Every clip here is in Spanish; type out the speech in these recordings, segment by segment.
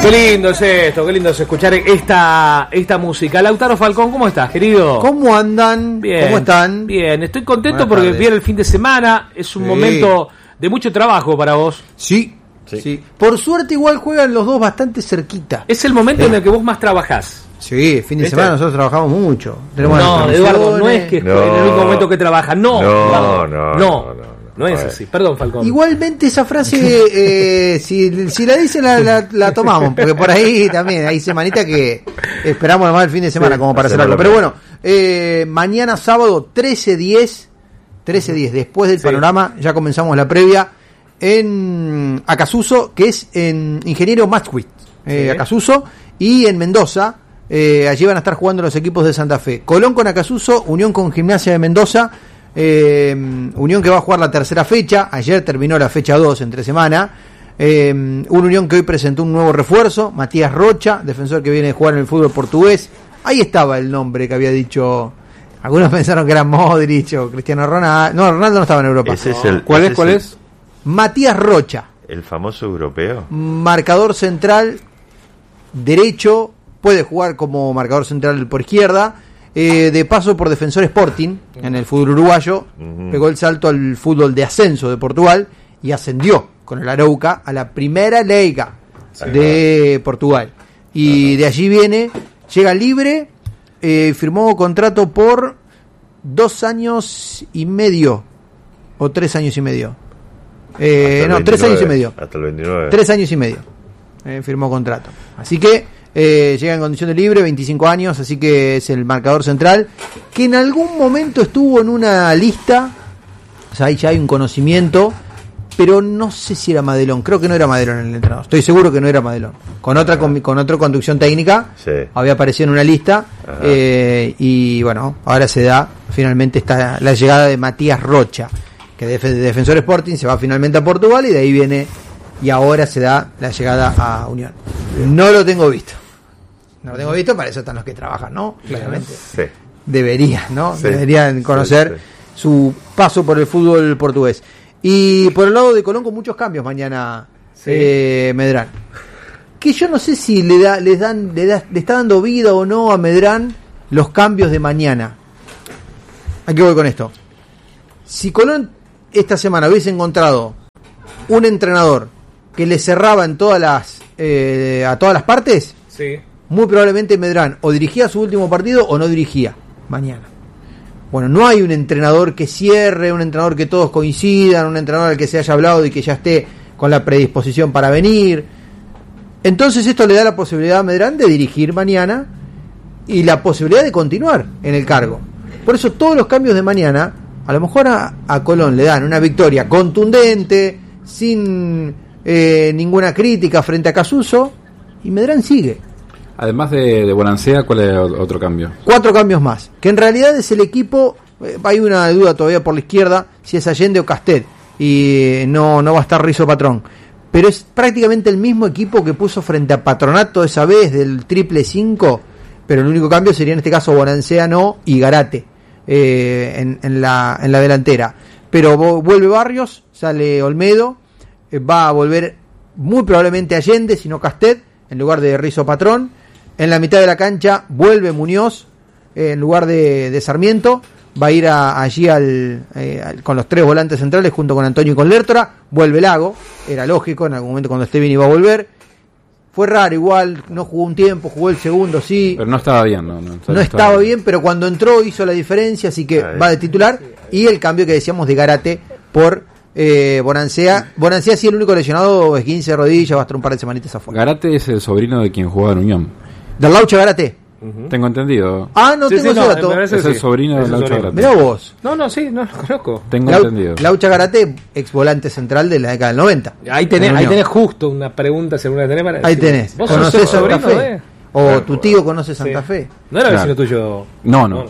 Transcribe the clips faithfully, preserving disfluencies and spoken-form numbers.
Qué lindo es esto, qué lindo es escuchar esta, esta música. Lautaro Falcón, ¿cómo estás, querido? ¿Cómo andan? Bien. ¿Cómo están? Bien, estoy contento Buenas porque tardes. viene el fin de semana. Es un Sí. momento de mucho trabajo para vos. Sí, Sí. sí. Por suerte igual juegan los dos bastante cerquita. Es el momento en el que vos más trabajás. Sí, fin de ¿Viste? semana nosotros trabajamos mucho. Tenemos No, las Eduardo, no es que es No. en el único momento que trabajas. No, No, Eduardo, no, no, no, no. no es A ver. así. Perdón, Falcón. Igualmente esa frase, eh, si, si la dicen la, la, la tomamos, porque por ahí también hay semanita que esperamos nomás el fin de semana Sí, como para hacer hacemos algo. lo Pero mismo. bueno, eh, mañana sábado trece diez, trece diez, después del Sí. panorama, ya comenzamos la previa en Acasuso, que es en Ingeniero Masquit, eh, Sí. Acasuso, y en Mendoza. Eh, allí van a estar jugando los equipos de Santa Fe. Colón con Acasuso, Unión con Gimnasia de Mendoza. Eh, Unión que va a jugar la tercera fecha. Ayer terminó la fecha dos entre semana. Eh, un Unión que hoy presentó un nuevo refuerzo, Matías Rocha, defensor que viene a jugar en el fútbol portugués. Ahí estaba el nombre que había dicho. Algunos pensaron que era Modric o Cristiano Ronaldo. No, Ronaldo no estaba en Europa. Ese es el, ¿Cuál ese es? ¿Cuál el- es? Matías Rocha, El famoso europeo. marcador central derecho, puede jugar como marcador central por izquierda, eh, de paso por Defensor Sporting en el fútbol uruguayo, Ujú. pegó el salto al fútbol de ascenso de Portugal y ascendió con el Arauca a la primera liga de Portugal. Y de allí viene, llega libre, eh, firmó contrato por dos años y medio o tres años y medio. Eh, Hasta el no, tres años y veintinueve, medio. Hasta el veintinueve. Tres años y medio. Eh, firmó contrato. Así que eh, llega en condición de libre, veinticinco años, así que es el marcador central, que en algún momento estuvo en una lista, o sea, ahí ya hay un conocimiento, pero no sé si era Madelón, creo que no era Madelón el entrenador, estoy seguro que no era Madelón. Con otra con, con otra conducción técnica, Sí. había aparecido en una lista, Ajá. eh, y bueno, ahora se da finalmente está la llegada de Matías Rocha, que de, de Defensor Sporting se va finalmente a Portugal y de ahí viene y ahora se da la llegada a Unión. No lo tengo visto. No lo tengo visto, para eso están los que trabajan, ¿no? Claramente. Sí. Deberían, ¿no? Sí. Deberían conocer Sí, sí. su paso por el fútbol portugués. Y por el lado de Colón con muchos cambios mañana, Sí. eh, Medrán. Que yo no sé si le da, les dan, le, da, le está dando vida o no a Medrán los cambios de mañana. ¿A qué voy con esto? Si Colón esta semana hubiese encontrado un entrenador que le cerraba en todas las eh, a todas las partes, Sí. muy probablemente Medrán o dirigía su último partido o no dirigía mañana. Bueno, no hay un entrenador que cierre, un entrenador que todos coincidan, un entrenador al que se haya hablado y que ya esté con la predisposición para venir. Entonces esto le da la posibilidad a Medrán de dirigir mañana y la posibilidad de continuar en el cargo. Por eso todos los cambios de mañana, a lo mejor a, a Colón le dan una victoria contundente, sin eh, ninguna crítica frente a Casuso, y Medrán sigue. Además de, de Bonancea, ¿cuál es el otro cambio? Cuatro cambios más, que en realidad es el equipo, eh, hay una duda todavía por la izquierda, si es Allende o Castel, y eh, no, no va a estar Rizo Patrón, pero es prácticamente el mismo equipo que puso frente a Patronato esa vez del triple cinco, pero el único cambio sería en este caso Bonancea no y Garate eh, en, en, la, en la delantera. Pero vo- vuelve Barrios, sale Olmedo, eh, va a volver muy probablemente Allende, sino Castet, en lugar de Rizo Patrón. En la mitad de la cancha vuelve Muñoz eh, en lugar de, de Sarmiento. Va a ir a, allí al, eh, al- con los tres volantes centrales junto con Antonio y con Lertora. Vuelve Lago, era lógico, en algún momento cuando esté bien iba a volver. Fue raro igual, no jugó un tiempo, jugó el segundo, sí. Pero no estaba bien, ¿no? No, No estaba bien, pero cuando entró hizo la diferencia, así que Ahí. va de titular. Y el cambio que decíamos de Garate por eh, Bonancea. Bonancea sí, el único lesionado es quince de rodillas, va a estar un par de semanitas afuera. Garate es el sobrino de quien jugaba en Unión. Del Laucha Garate. Ujú. Tengo entendido. Ah, no Sí, tengo sí, ese no, dato. me parece- Es sí, el sobrino es de el Laucha sobrino. Garate. Mirá vos. No, no, sí, no lo conozco. Tengo Lau- entendido. Laucha Garate, ex volante central de la década del noventa. Ahí tenés, En ahí Unión. tenés justo una pregunta, si alguna vez tenés para Ahí decirme. tenés. ¿Vos sos ¿Conocés el Santa sobrino Fe? de? O Claro. tu tío conoce Santa Sí. Fe. No era vecino Claro. tuyo. No, no.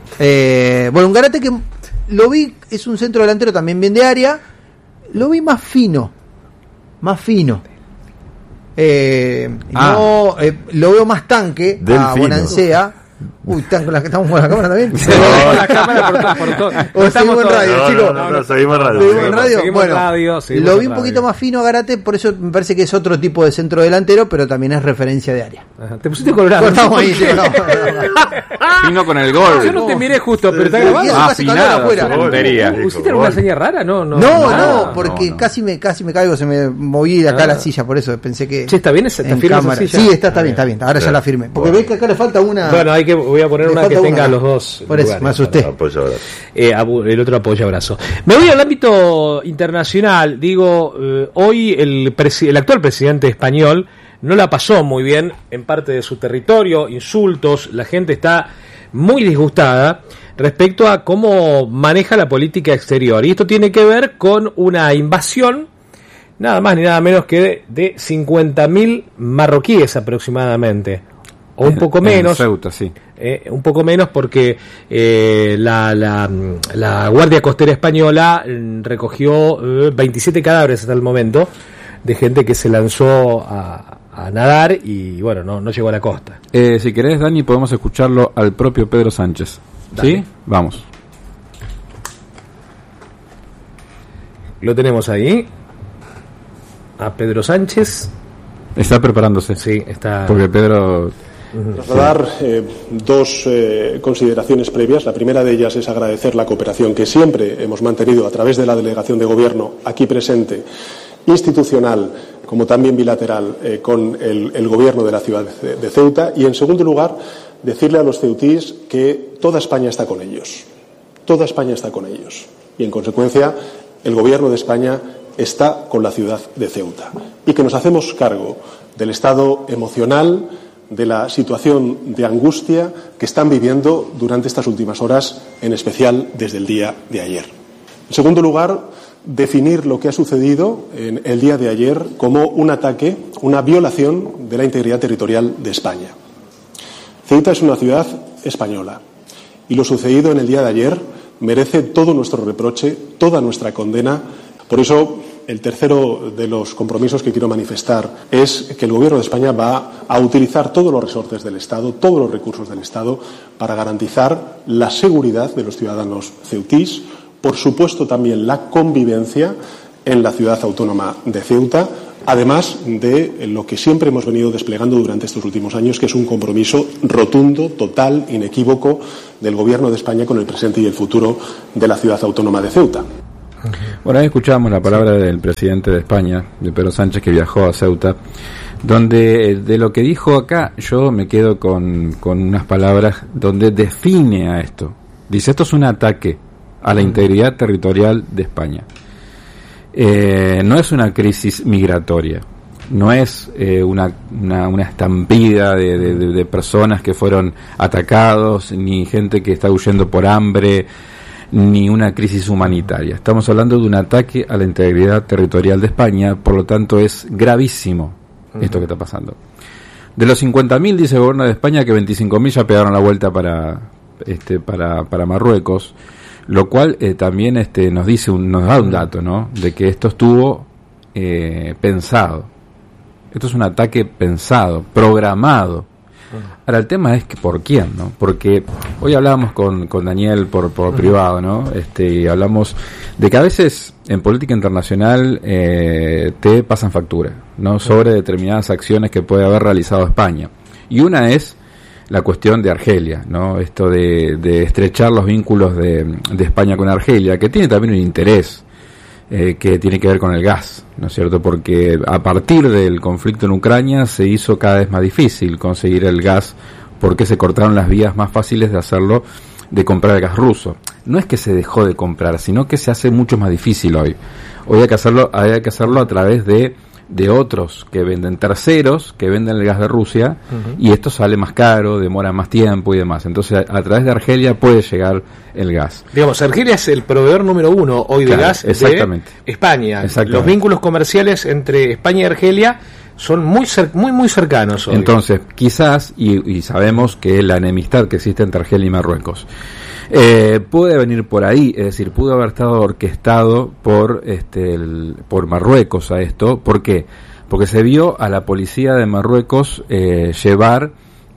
Eh, bueno, un Garate que lo vi, es un centro delantero también bien de área. Lo vi más fino. Más fino. Eh, Ah. no, eh, lo veo más tanque Del a fino. Bonancea. Uy, ¿están con la, ¿estamos con la cámara también? No, la cámara por, to- por todo. O Estamos seguimos en todos- radio, No, chicos. no, no, no, seguimos en radio. ¿Seguimos en radio? Seguimos en Bueno, radio, seguimos lo en vi un radio. poquito más fino a Garate, por eso me parece que es otro tipo de centro delantero, pero también es referencia de área. Ajá, te pusiste colorado. Bueno, estamos ahí, ¿Por qué? chicos, no. Vino con el gol. Yo no te miré justo, pero está Sí, grabado. sí, Ah, hace calor afinado, afuera. puntería. ¿Pusiste alguna señal rara? No, no. No, no, no, porque no. casi me casi me caigo, se me moví de acá Ah. la silla, por eso pensé que Che, ¿está bien esa- está en firme esa cámara. silla? Sí, está, está bien, está bien. Ahora ya la firme. Porque ves que acá le falta una. Bueno, hay que, voy a poner Le una que falta tenga una. los dos. Por eso, lugares. me asusté. Apoyo ahora. Eh, abu- el otro apoyo abrazo. Me voy al ámbito internacional. Digo, eh, hoy el, presi- el actual presidente español no la pasó muy bien en parte de su territorio, insultos, la gente está muy disgustada respecto a cómo maneja la política exterior. Y esto tiene que ver con una invasión, nada más ni nada menos que de, de cincuenta mil marroquíes aproximadamente. O un En- poco en menos. Ceuta, sí. Eh, un poco menos porque eh, la, la, la Guardia Costera Española mm, recogió eh, veintisiete cadáveres hasta el momento de gente que se lanzó a, a nadar y bueno, no, no llegó a la costa. Eh, si querés, Dani, podemos escucharlo al propio Pedro Sánchez. Dale. ¿Sí? Vamos. Lo tenemos ahí a Pedro Sánchez. Está preparándose. Sí, está. Porque Pedro... Trasladar eh, dos eh, consideraciones previas. La primera de ellas es agradecer la cooperación que siempre hemos mantenido a través de la delegación de gobierno aquí presente, institucional como también bilateral, eh, con el, el gobierno de la ciudad de, de Ceuta. Y en segundo lugar, decirle a los ceutíes que toda España está con ellos. Toda España está con ellos. Y en consecuencia, el gobierno de España está con la ciudad de Ceuta. Y que nos hacemos cargo del estado emocional, de la situación de angustia que están viviendo durante estas últimas horas, en especial desde el día de ayer. En segundo lugar, definir lo que ha sucedido en el día de ayer como un ataque, una violación de la integridad territorial de España. Ceuta es una ciudad española y lo sucedido en el día de ayer merece todo nuestro reproche, toda nuestra condena. Por eso, el tercero de los compromisos que quiero manifestar es que el Gobierno de España va a utilizar todos los resortes del Estado, todos los recursos del Estado, para garantizar la seguridad de los ciudadanos ceutís, por supuesto también la convivencia en la ciudad autónoma de Ceuta, además de lo que siempre hemos venido desplegando durante estos últimos años, que es un compromiso rotundo, total, inequívoco del Gobierno de España con el presente y el futuro de la ciudad autónoma de Ceuta. Bueno, ahí escuchábamos la palabra del presidente de España, de Pedro Sánchez, que viajó a Ceuta, donde de lo que dijo acá yo me quedo con, con unas palabras donde define a esto. Dice, esto es un ataque a la integridad territorial de España. Eh, no es una crisis migratoria, no es eh, una, una, una estampida de, de, de personas que fueron atacados, ni gente que está huyendo por hambre, ni una crisis humanitaria. Estamos hablando de un ataque a la integridad territorial de España, por lo tanto es gravísimo uh-huh. esto que está pasando. De los cincuenta mil, dice el gobierno de España, que veinticinco mil ya pegaron la vuelta para este para, para Marruecos, lo cual eh, también este nos dice un, nos da un dato, ¿no? De que esto estuvo eh, pensado. Esto es un ataque pensado, programado. Ahora el tema es que por quién, ¿no? Porque hoy hablábamos con, con Daniel por, por privado, ¿no? Este, y hablamos de que a veces en política internacional eh, te pasan factura, ¿no? Sobre determinadas acciones que puede haber realizado España. Y una es la cuestión de Argelia, ¿no? Esto de, de estrechar los vínculos de, de España con Argelia, que tiene también un interés eh, que tiene que ver con el gas, ¿no es cierto? Porque a partir del conflicto en Ucrania se hizo cada vez más difícil conseguir el gas, porque se cortaron las vías más fáciles de hacerlo, de comprar el gas ruso. No es que se dejó de comprar, sino que se hace mucho más difícil hoy. Hoy hay que hacerlo, hay que hacerlo a través de de otros que venden, terceros que venden el gas de Rusia, uh-huh. y esto sale más caro, demora más tiempo y demás. Entonces a, a través de Argelia puede llegar el gas. Digamos, Argelia es el proveedor número uno hoy claro, de gas exactamente. de España. Exactamente. Los vínculos comerciales entre España y Argelia son muy cer- muy muy cercanos hoy. Entonces, quizás, y, y sabemos que la enemistad que existe entre Argelia y Marruecos eh, puede venir por ahí, es decir, pudo haber estado orquestado por este el, por Marruecos a esto. ¿Por qué? Porque se vio a la policía de Marruecos eh, llevar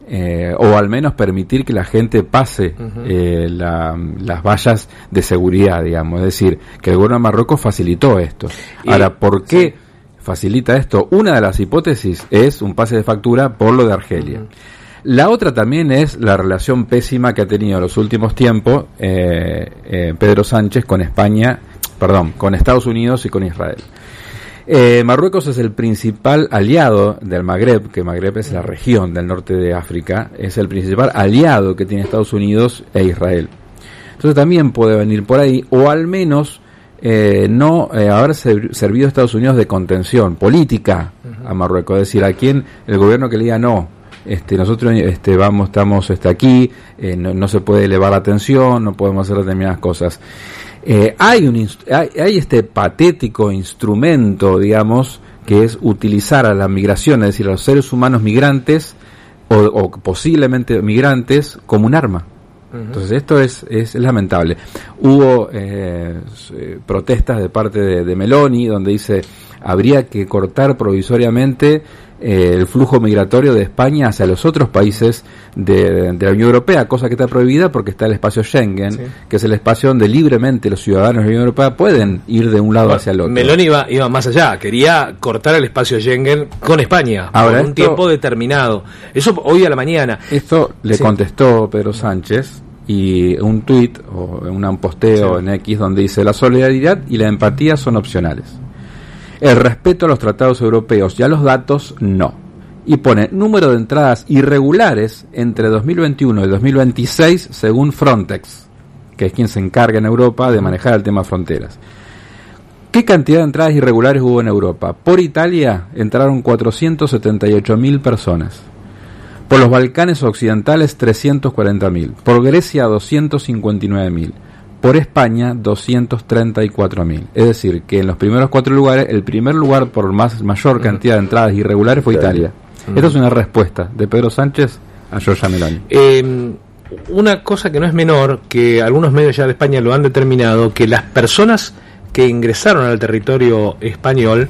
eh, o al menos permitir que la gente pase uh-huh. eh, la, las vallas de seguridad, digamos, es decir, que el gobierno de Marruecos facilitó esto. Y, Ahora, ¿por qué sí. facilita esto? Una de las hipótesis es un pase de factura por lo de Argelia. Uh-huh. La otra también es la relación pésima que ha tenido en los últimos tiempos eh, eh, Pedro Sánchez con España, perdón, con Estados Unidos y con Israel. Eh, Marruecos es el principal aliado del Magreb, que Magreb es la región del norte de África, es el principal aliado que tiene Estados Unidos e Israel. Entonces también puede venir por ahí, o al menos eh, no eh, haber servido a Estados Unidos de contención política uh-huh. a Marruecos, es decir, a quien el gobierno que le diga no. Este, nosotros este, vamos, estamos este, aquí, eh, no, no se puede elevar la tensión, no podemos hacer determinadas cosas. Eh, hay un hay, hay este patético instrumento, digamos, que es utilizar a la migración, es decir, a los seres humanos migrantes o, o posiblemente migrantes como un arma. Uh-huh. Entonces esto es, es, es lamentable. Hubo eh, protestas de parte de, de Meloni donde dice habría que cortar provisoriamente eh, el flujo migratorio de España hacia los otros países de, de la Unión Europea, cosa que está prohibida porque está el espacio Schengen, sí. que es el espacio donde libremente los ciudadanos de la Unión Europea pueden ir de un lado bueno, hacia el otro. Meloni iba, iba más allá, quería cortar el espacio Schengen con España Ahora, por un esto, tiempo determinado. Eso hoy a la mañana. Esto le sí. contestó Pedro Sánchez y un tuit o un posteo sí. en X donde dice: la solidaridad y la empatía son opcionales. El respeto a los tratados europeos y a los datos, no. Y pone número de entradas irregulares entre dos mil veintiuno y dos mil veintiséis según Frontex, que es quien se encarga en Europa de manejar el tema fronteras. ¿Qué cantidad de entradas irregulares hubo en Europa? Por Italia entraron cuatrocientos setenta y ocho mil personas. Por los Balcanes occidentales trescientos cuarenta mil. Por Grecia doscientos cincuenta y nueve mil. Por España doscientos treinta y cuatro mil. Es decir, que en los primeros cuatro lugares, el primer lugar por más mayor cantidad de entradas irregulares fue Italia. Uh-huh. Esta es una respuesta de Pedro Sánchez a Giorgia Meloni. Eh, una cosa que no es menor, que algunos medios ya de España lo han determinado, que las personas que ingresaron al territorio español,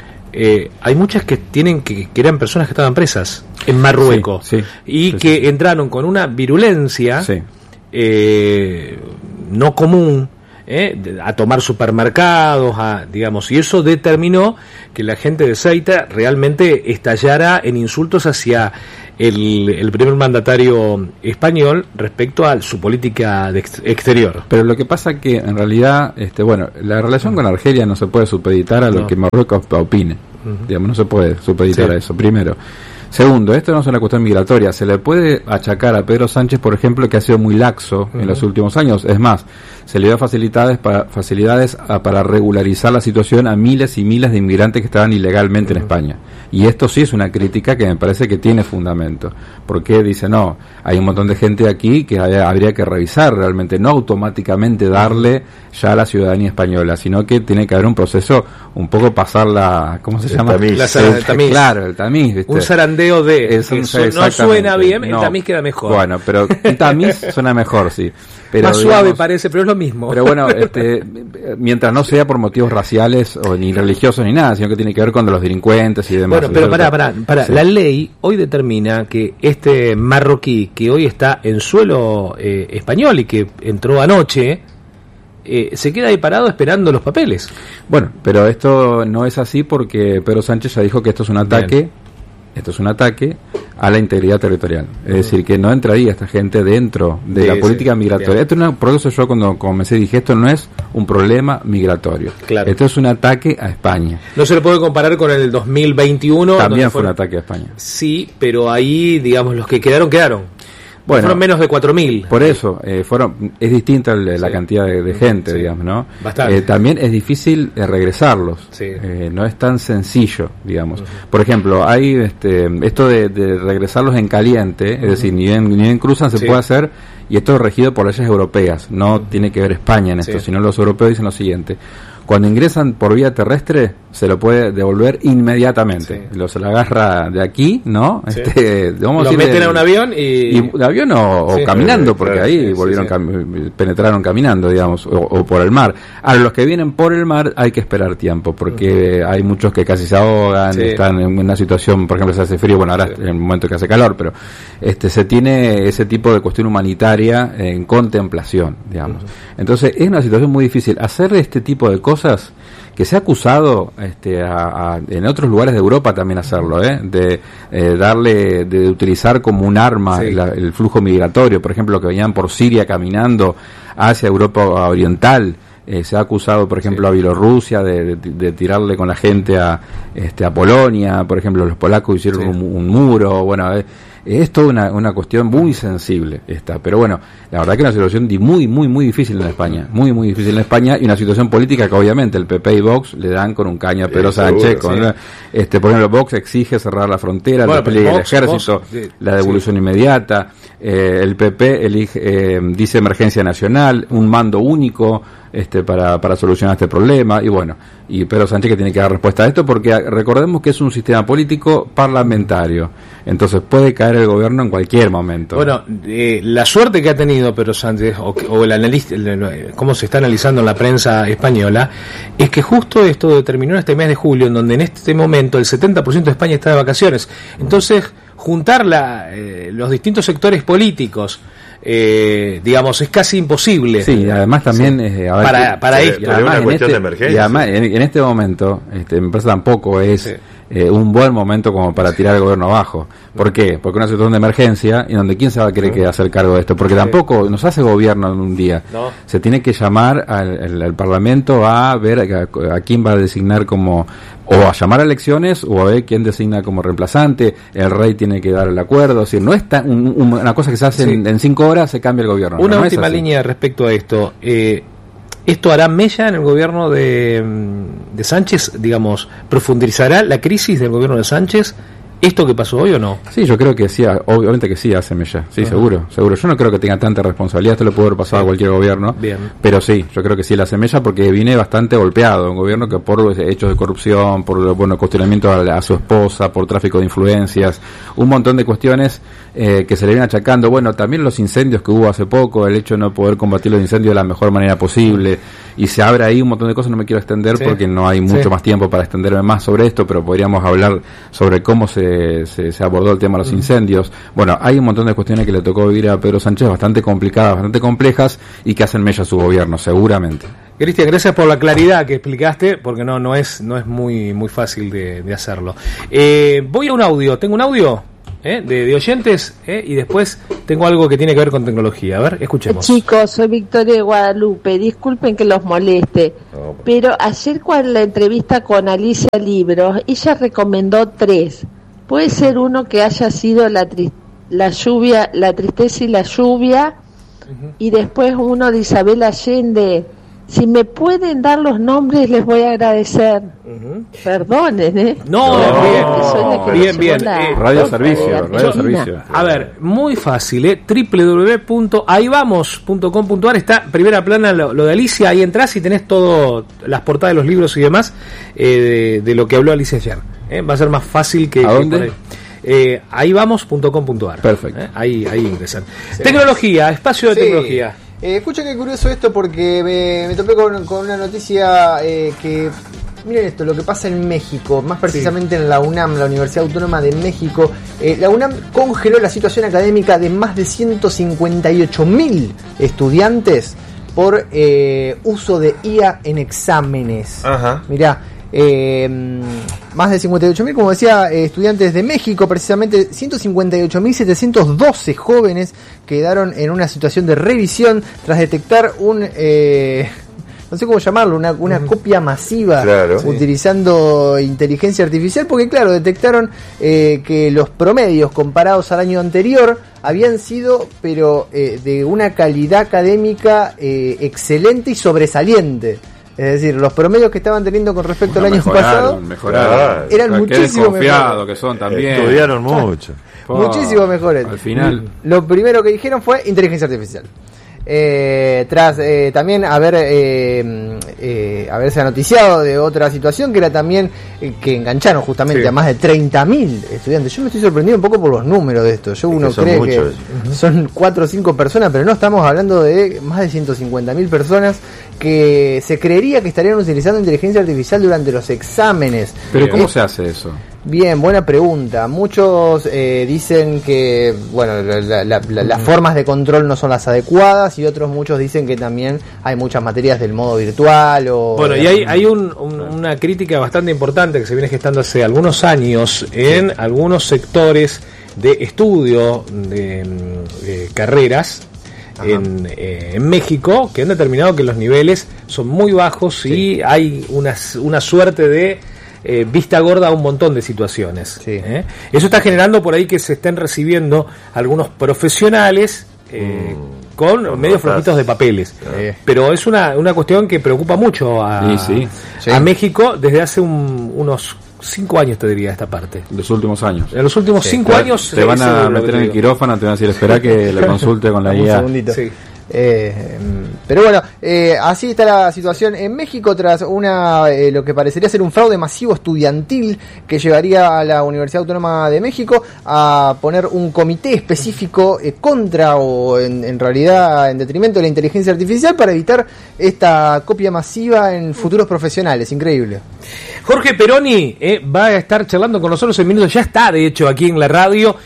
eh, hay muchas que tienen que, que eran personas que estaban presas en Marruecos sí, sí, y sí, que sí. entraron con una virulencia Sí. Eh, no común eh, a tomar supermercados, a, digamos, y eso determinó que la gente de Ceuta realmente estallara en insultos hacia el, el primer mandatario español respecto a su política de ex- exterior. Pero lo que pasa que en realidad, este, bueno, la relación con Argelia no se puede supeditar a lo no. que Marruecos opine. Uh-huh. Digamos, no se puede supeditar sí. a eso, primero. Segundo, esto no es una cuestión migratoria. Se le puede achacar a Pedro Sánchez, por ejemplo, que ha sido muy laxo uh-huh. en los últimos años. Es más, se le dio facilidades para, facilidades a, para regularizar la situación a miles y miles de inmigrantes que estaban ilegalmente uh-huh. en España. Y esto sí es una crítica que me parece que tiene fundamento. Porque dice, no, hay un montón de gente aquí que habría que revisar realmente, no automáticamente darle ya la ciudadanía española, sino que tiene que haber un proceso, un poco pasar la, ¿cómo se el llama? Tamiz. La, el, el tamiz. Claro, el tamiz, ¿viste? Un zarandeo de... Es un, su, no suena bien, el no. tamiz queda mejor. Bueno, pero el tamiz suena mejor, sí. Pero, más digamos, suave parece, pero es lo mismo. Pero bueno, este, mientras no sea por motivos raciales o ni religiosos ni nada, sino que tiene que ver con los delincuentes y demás. Bueno, pero pará, pará, pará. Sí. La ley hoy determina que este marroquí que hoy está en suelo eh, español y que entró anoche, eh, se queda ahí parado esperando los papeles. Bueno, pero esto no es así porque Pedro Sánchez ya dijo que esto es un ataque. Bien. Esto es un ataque a la integridad territorial. Es uh-huh. decir, que no entraría esta gente dentro de sí, la política sí, migratoria. Bien. Esto es una, por eso yo cuando comencé dije, esto no es un problema migratorio. Claro. Esto es un ataque a España. No se le puede comparar con el dos mil veintiuno. También fue un ataque a España. Sí, pero ahí, digamos, los que quedaron, quedaron. Bueno, fueron menos de cuatro mil. Por eso, eh, fueron es distinta el, la sí. cantidad de, de gente, sí. digamos, ¿no? Bastante. Eh, también es difícil eh, regresarlos. Sí. Eh, no es tan sencillo, digamos. Uh-huh. Por ejemplo, hay este esto de, de regresarlos en caliente, uh-huh. es decir, ni bien, ni bien cruzan, se sí. puede hacer, y esto es regido por leyes europeas. No uh-huh. tiene que ver España en esto, sí. sino los europeos dicen lo siguiente. Cuando ingresan por vía terrestre, se lo puede devolver inmediatamente. Sí. Lo se lo agarra de aquí, ¿no? Sí. Este, vamos Lo a decir, meten de, a un avión y... y de avión o, Sí, o caminando, sí, porque claro, ahí sí, volvieron sí, sí. cam- penetraron caminando, digamos, o, o por el mar. Ahora, los que vienen por el mar hay que esperar tiempo, porque uh-huh. hay muchos que casi se ahogan, sí. están en una situación, por ejemplo, se hace frío, bueno, ahora sí. en el momento que hace calor, pero este se tiene ese tipo de cuestión humanitaria en contemplación, digamos. Uh-huh. Entonces, es una situación muy difícil. Hacer este tipo de cosas, que se ha acusado este, a, a, en otros lugares de Europa también hacerlo, ¿eh? de eh, darle, de utilizar como un arma sí. la, el flujo migratorio, por ejemplo, que venían por Siria caminando hacia Europa Oriental. Eh, se ha acusado, por ejemplo, sí. a Bielorrusia de, de, de tirarle con la gente a, este, a Polonia, por ejemplo, los polacos hicieron sí. un, un muro, bueno, eh, es toda una, una cuestión muy sensible esta, pero bueno, la verdad que es una situación di muy, muy, muy difícil en España, muy, muy difícil en España, y una situación política que obviamente el P P y Vox le dan con un caño a Pedro sí, Sánchez, seguro, con, sí. este, por ejemplo, Vox exige cerrar la frontera, bueno, el despliegue del ejército, Vox, sí, la devolución sí. inmediata, eh, el P P elige, eh, dice emergencia nacional, un mando único, este para, para solucionar este problema, y bueno, y Pedro Sánchez que tiene que dar respuesta a esto, porque recordemos que es un sistema político parlamentario, entonces puede caer el gobierno en cualquier momento. Bueno, eh, la suerte que ha tenido Pedro Sánchez, o, o el analista, el, cómo se está analizando en la prensa española, es que justo esto determinó en este mes de julio, en donde en este momento el setenta por ciento de España está de vacaciones. Entonces, juntar la, eh, los distintos sectores políticos, Eh, digamos, es casi imposible. Sí, además también sí. eh, a ver, para, que, para esto. Y además, una en cuestión este, de emergencia. Y además, en, en este momento, este, me parece tampoco es sí. eh, un buen momento como para tirar el gobierno abajo. ¿Por qué? Porque una situación de emergencia y donde quién se va a querer que hacer cargo de esto, porque sí. tampoco nos hace gobierno en un día. No. Se tiene que llamar al, al, al Parlamento a ver a, a quién va a designar como, o a llamar a elecciones, o a ver quién designa como reemplazante. El rey tiene que dar el acuerdo. Es decir, no es tan, un, un, una cosa que se hace sí. en, en cinco horas, se cambia el gobierno. Una no, no última línea respecto a esto. Eh, ¿Esto hará mella en el gobierno de, de Sánchez? Digamos, ¿profundizará la crisis del gobierno de Sánchez? ¿Esto que pasó hoy o no? Sí, yo creo que sí, obviamente que sí, hace mella. Sí, uh-huh. seguro, seguro. Yo no creo que tenga tanta responsabilidad, esto le puede haber pasado sí. a cualquier gobierno. Bien. Pero sí, yo creo que sí, la hace mella porque viene bastante golpeado. Un gobierno que por hechos de corrupción, por bueno, cuestionamiento a, a su esposa, por tráfico de influencias, un montón de cuestiones eh, que se le vienen achacando. Bueno, también los incendios que hubo hace poco, el hecho de no poder combatir los incendios de la mejor manera posible. Y se abre ahí un montón de cosas, no me quiero extender sí. porque no hay mucho sí. más tiempo para extenderme más sobre esto, pero podríamos hablar sobre cómo se Se, se abordó el tema de los incendios. Bueno, hay un montón de cuestiones que le tocó vivir a Pedro Sánchez bastante complicadas, bastante complejas y que hacen mella a su gobierno, seguramente. Cristian, gracias por la claridad que explicaste, porque no no es no es muy muy fácil de, de hacerlo. Eh, voy a un audio, tengo un audio ¿eh? de, de oyentes ¿eh? y después tengo algo que tiene que ver con tecnología. A ver, escuchemos. Chicos, soy Victoria de Guadalupe, disculpen que los moleste, oh, pero ayer con la entrevista con Alicia Libros, ella recomendó tres. Puede ser uno que haya sido la tri- la lluvia, la tristeza y la lluvia, uh-huh. y después uno de Isabel Allende. Si me pueden dar los nombres, les voy a agradecer. Uh-huh. Perdonen, ¿eh? No, no bien, bien. bien. Eh, radio Servicio, Radio Servicio. A ver, muy fácil, ¿eh? doble u doble u doble u punto ahí vamos punto com punto a r está primera plana lo, lo de Alicia, ahí entras y tenés todo, las portadas de los libros y demás, eh, de, de lo que habló Alicia ayer. ¿eh? Va a ser más fácil que... ¿A dónde? Que eh, ahí vamos punto com punto a r. Perfecto. ¿eh? Ahí, ahí ingresan. Sí. Tecnología, espacio de sí. tecnología. Eh, escucha qué curioso esto porque me, me topé con, con una noticia eh, que... Miren esto, lo que pasa en México, más precisamente sí. en la UNAM, la Universidad Autónoma de México. Eh, la UNAM congeló la situación académica de más de ciento cincuenta y ocho mil estudiantes por eh, uso de I A en exámenes. Ajá. Mirá, eh, más de cincuenta y ocho mil, como decía, eh, estudiantes de México, precisamente ciento cincuenta y ocho mil setecientos doce jóvenes quedaron en una situación de revisión tras detectar un... Eh, no sé cómo llamarlo, una, una uh-huh. copia masiva, claro, utilizando sí. inteligencia artificial, porque claro, detectaron eh, que los promedios comparados al año anterior habían sido, pero eh, de una calidad académica eh, excelente y sobresaliente. Es decir, los promedios que estaban teniendo con respecto bueno, al año pasado mejoraron, eran qué muchísimo mejores. Que son también. Estudiaron mucho. Oh, muchísimo mejores. Al final. Lo primero que dijeron fue inteligencia artificial. Eh, tras eh, también haber eh, eh, haberse noticiado de otra situación que era también eh, que engancharon justamente sí. a más de treinta mil estudiantes. Yo me estoy sorprendido un poco por los números de esto. Yo uno cree que uh-huh. son cuatro o cinco personas, pero no, estamos hablando de más de ciento cincuenta mil personas que se creería que estarían utilizando inteligencia artificial durante los exámenes. Pero ¿cómo eh, se hace eso? Bien, buena pregunta. Muchos eh, dicen que bueno, la, la, la, las formas de control no son las adecuadas, y otros muchos dicen que también hay muchas materias del modo virtual. O bueno, y hay, hay un, un, una crítica bastante importante que se viene gestando hace algunos años en algunos sectores de estudio de, de carreras en, eh, en México, que han determinado que los niveles son muy bajos sí. y hay una, una suerte de Eh, vista gorda a un montón de situaciones. Sí. ¿eh? Eso está generando por ahí que se estén recibiendo algunos profesionales eh, mm, con medios flojitos de papeles. Sí. Pero es una, una cuestión que preocupa mucho a, sí, sí. Sí. a México desde hace un, unos cinco años, te diría, esta parte. Los últimos años. En los últimos sí. cinco te, años... Te van a meter en el quirófano, te van a decir, espera que la consulte con la un guía. Segundito. Sí. Eh, pero bueno, eh, así está la situación en México tras una eh, lo que parecería ser un fraude masivo estudiantil que llevaría a la Universidad Autónoma de México a poner un comité específico eh, contra o en, en realidad en detrimento de la inteligencia artificial para evitar esta copia masiva en futuros profesionales. Increíble. Jorge Peroni eh, va a estar charlando con nosotros en minutos, ya está de hecho aquí en la radio,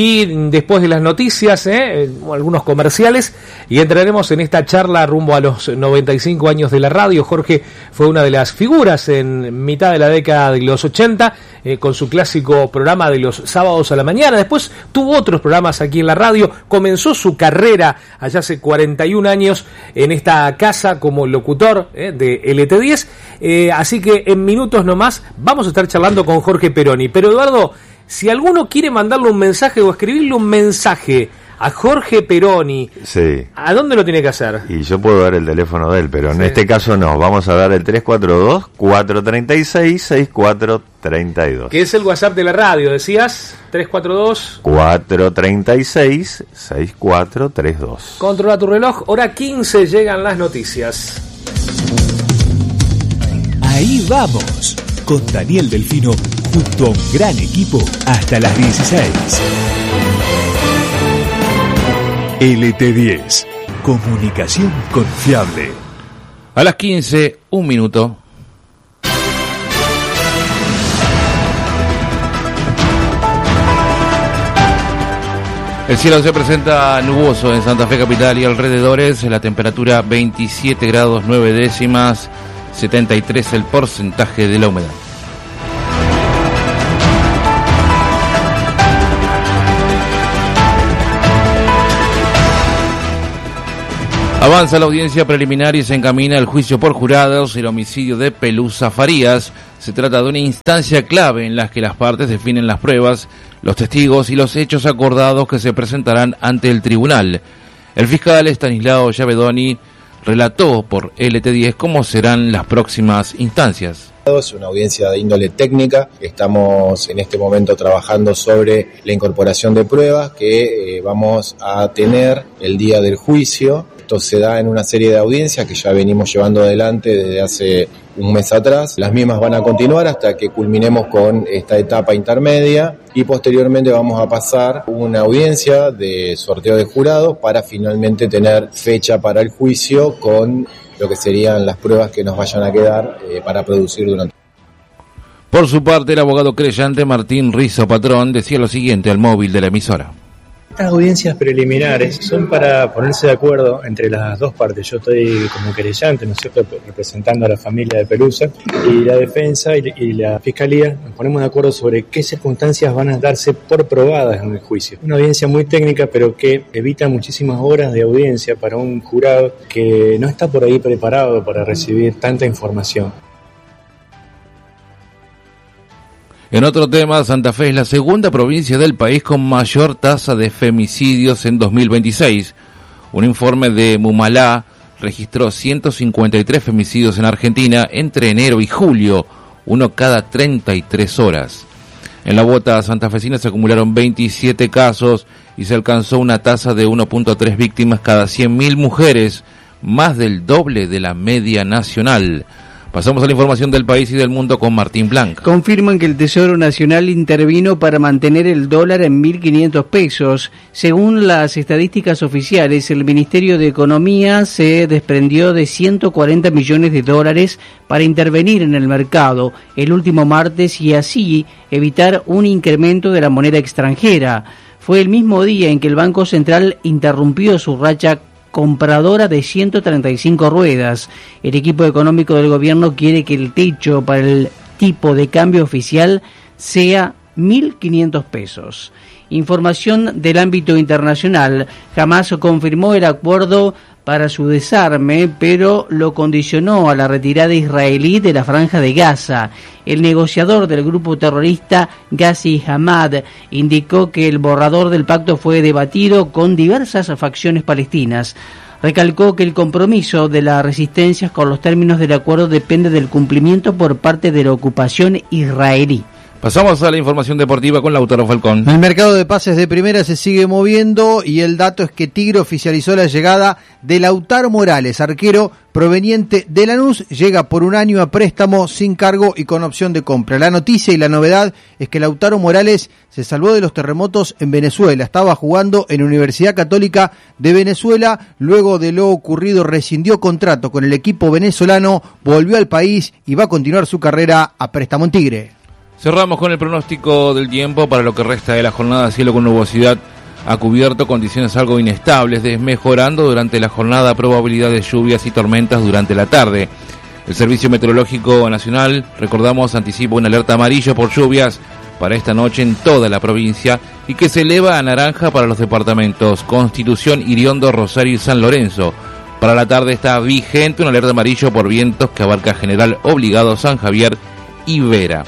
y después de las noticias, eh, algunos comerciales, y entraremos en esta charla rumbo a los noventa y cinco años de la radio. Jorge fue una de las figuras en mitad de la década de los ochenta, eh, con su clásico programa de los sábados a la mañana. Después tuvo otros programas aquí en la radio, comenzó su carrera allá hace cuarenta y un años en esta casa como locutor eh, de L T diez, eh, así que en minutos nomás vamos a estar charlando con Jorge Peroni. Pero Eduardo, si alguno quiere mandarle un mensaje o escribirle un mensaje a Jorge Peroni, sí. ¿a dónde lo tiene que hacer? Y yo puedo dar el teléfono de él, pero en sí. este caso no. Vamos a dar el tres cuatro dos, cuatro tres seis, seis cuatro tres dos. Que es el WhatsApp de la radio, decías, tres cuatro dos... cuatro tres seis, seis cuatro tres dos. Controla tu reloj, hora quince, llegan las noticias. Ahí vamos, con Daniel Delfino, junto a un gran equipo, hasta las dieciséis. L T diez, comunicación confiable. A las quince, un minuto. El cielo se presenta nuboso en Santa Fe capital y alrededores, la temperatura veintisiete grados nueve décimas, setenta y tres el porcentaje de la humedad. Avanza la audiencia preliminar y se encamina el juicio por jurados el homicidio de Pelusa Farías. Se trata de una instancia clave en la que las partes definen las pruebas, los testigos y los hechos acordados que se presentarán ante el tribunal. El fiscal Estanislao Yavedoni relató por L T diez cómo serán las próximas instancias. Es una audiencia de índole técnica. Estamos en este momento trabajando sobre la incorporación de pruebas que eh, vamos a tener el día del juicio. Esto se da en una serie de audiencias que ya venimos llevando adelante desde hace un mes atrás. Las mismas van a continuar hasta que culminemos con esta etapa intermedia y posteriormente vamos a pasar una audiencia de sorteo de jurados para finalmente tener fecha para el juicio con lo que serían las pruebas que nos vayan a quedar eh, para producir durante. Por su parte, el abogado creyente Martín Rizo Patrón decía lo siguiente al móvil de la emisora. Estas audiencias preliminares son para ponerse de acuerdo entre las dos partes. Yo estoy como querellante, ¿no es cierto?, representando a la familia de Pelusa, y la defensa y, y la fiscalía nos ponemos de acuerdo sobre qué circunstancias van a darse por probadas en el juicio. Una audiencia muy técnica, pero que evita muchísimas horas de audiencia para un jurado que no está por ahí preparado para recibir tanta información. En otro tema, Santa Fe es la segunda provincia del país con mayor tasa de femicidios en dos mil veintiséis. Un informe de Mumalá registró ciento cincuenta y tres femicidios en Argentina entre enero y julio, uno cada treinta y tres horas. En la bota santafesina se acumularon veintisiete casos y se alcanzó una tasa de uno punto tres víctimas cada cien mil mujeres, más del doble de la media nacional. Pasamos a la información del país y del mundo con Martín Blanc. Confirman que el Tesoro Nacional intervino para mantener el dólar en mil quinientos pesos. Según las estadísticas oficiales, el Ministerio de Economía se desprendió de ciento cuarenta millones de dólares para intervenir en el mercado el último martes y así evitar un incremento de la moneda extranjera. Fue el mismo día en que el Banco Central interrumpió su racha compradora de ciento treinta y cinco ruedas. El equipo económico del gobierno quiere que el techo para el tipo de cambio oficial sea mil quinientos pesos. Información del ámbito internacional. Hamás confirmó el acuerdo para su desarme, pero lo condicionó a la retirada israelí de la Franja de Gaza. El negociador del grupo terrorista Ghazi Hamad indicó que el borrador del pacto fue debatido con diversas facciones palestinas. Recalcó que el compromiso de las resistencias con los términos del acuerdo depende del cumplimiento por parte de la ocupación israelí. Pasamos a la información deportiva con Lautaro Falcón. El mercado de pases de primera se sigue moviendo y el dato es que Tigre oficializó la llegada de Lautaro Morales, arquero proveniente de Lanús, llega por un año a préstamo sin cargo y con opción de compra. La noticia y la novedad es que Lautaro Morales se salvó de los terremotos en Venezuela, estaba jugando en Universidad Católica de Venezuela, luego de lo ocurrido rescindió contrato con el equipo venezolano, volvió al país y va a continuar su carrera a préstamo en Tigre. Cerramos con el pronóstico del tiempo para lo que resta de la jornada. Cielo con nubosidad a cubierto, condiciones algo inestables, desmejorando durante la jornada, probabilidad de lluvias y tormentas durante la tarde. El Servicio Meteorológico Nacional, recordamos, anticipa una alerta amarillo por lluvias para esta noche en toda la provincia y que se eleva a naranja para los departamentos Constitución, Iriondo, Rosario y San Lorenzo. Para la tarde está vigente una alerta amarillo por vientos que abarca General Obligado, San Javier y Vera.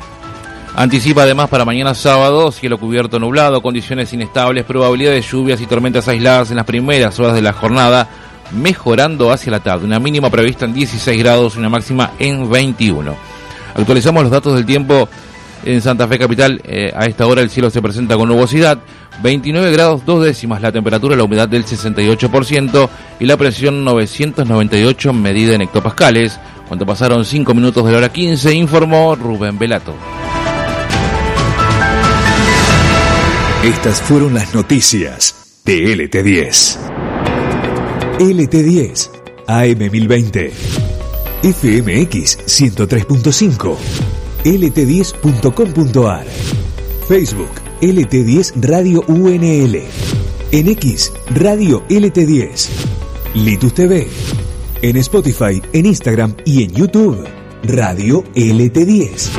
Anticipa además para mañana sábado, cielo cubierto nublado, condiciones inestables, probabilidad de lluvias y tormentas aisladas en las primeras horas de la jornada, mejorando hacia la tarde. Una mínima prevista en dieciséis grados y una máxima en veintiuno. Actualizamos los datos del tiempo en Santa Fe Capital. Eh, a esta hora el cielo se presenta con nubosidad, veintinueve grados dos décimas la temperatura, la humedad del sesenta y ocho por ciento y la presión novecientos noventa y ocho medida en hectopascales. Cuando pasaron cinco minutos de la hora quince, informó Rubén Velato. Estas fueron las noticias de L T diez. L T diez, A M mil veinte, F M X ciento tres punto cinco, L T diez punto com punto a r, Facebook L T diez Radio U N L, en X Radio L T diez, Litus T V, en Spotify, en Instagram y en YouTube Radio L T diez.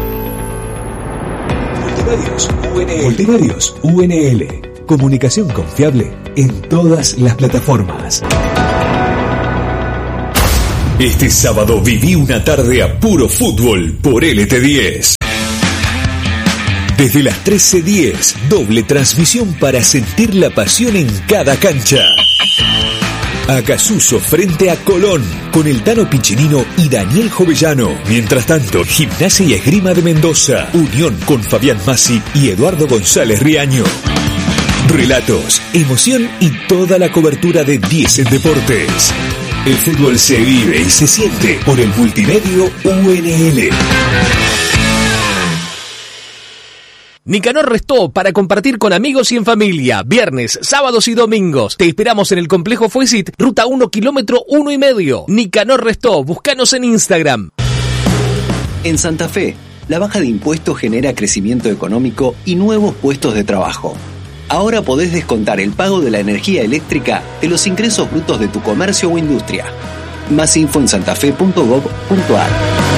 Multimedios U N L. Multimedios U N L. Comunicación confiable en todas las plataformas. Este sábado viví una tarde a puro fútbol por L T diez. Desde las trece diez, doble transmisión para sentir la pasión en cada cancha. Acasuso frente a Colón, con el Tano Piccinino y Daniel Jovellano. Mientras tanto, Gimnasia y Esgrima de Mendoza, Unión con Fabián Massi y Eduardo González Riaño. Relatos, emoción y toda la cobertura de diez en Deportes. El fútbol se vive y se siente por el multimedio U N L. Nicanor Restó para compartir con amigos y en familia. Viernes, sábados y domingos. Te esperamos en el complejo Fuesit, ruta uno, kilómetro uno y medio. Nicanor Restó, búscanos en Instagram. En Santa Fe, la baja de impuestos genera crecimiento económico y nuevos puestos de trabajo. Ahora podés descontar el pago de la energía eléctrica de los ingresos brutos de tu comercio o industria. Más info en santafe punto gob punto a r.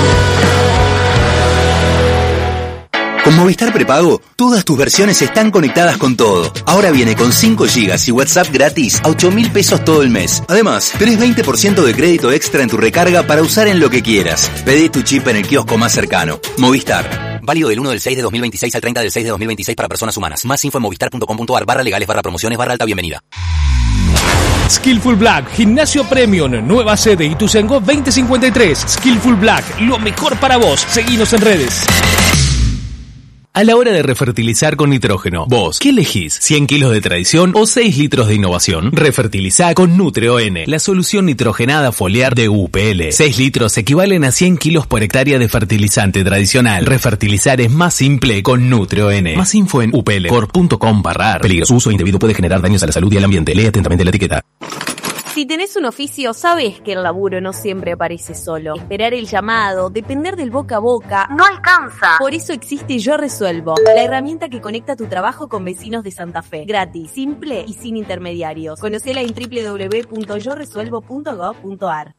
Con Movistar Prepago, todas tus versiones están conectadas con todo. Ahora viene con cinco gigas y WhatsApp gratis a ocho mil pesos todo el mes. Además, tenés veinte por ciento de crédito extra en tu recarga para usar en lo que quieras. Pedí tu chip en el kiosco más cercano. Movistar. Válido del uno del seis de dos mil veintiséis al treinta del seis de dos mil veintiséis para personas humanas. Más info en movistar punto com punto a r barra legales barra promociones barra alta bienvenida. Skillful Black, gimnasio premium, nueva sede Ituzaingó veinte cincuenta y tres. Skillful Black, lo mejor para vos. Seguinos en redes. A la hora de refertilizar con nitrógeno, vos, ¿qué elegís? ¿cien kilos de tradición o seis litros de innovación? Refertilizá con Nutre-O-N, la solución nitrogenada foliar de U P L. seis litros equivalen a cien kilos por hectárea de fertilizante tradicional. Refertilizar es más simple con Nutre-O-N. Más info en u p l corp punto com barra ar. Peligros, uso indebido puede generar daños a la salud y al ambiente. Lee atentamente la etiqueta. Si tenés un oficio, sabés que el laburo no siempre aparece solo. Esperar el llamado, depender del boca a boca, no alcanza. Por eso existe Yo Resuelvo, la herramienta que conecta tu trabajo con vecinos de Santa Fe. Gratis, simple y sin intermediarios. Conocela en doble u doble u doble u punto yo resuelvo punto gob punto ar.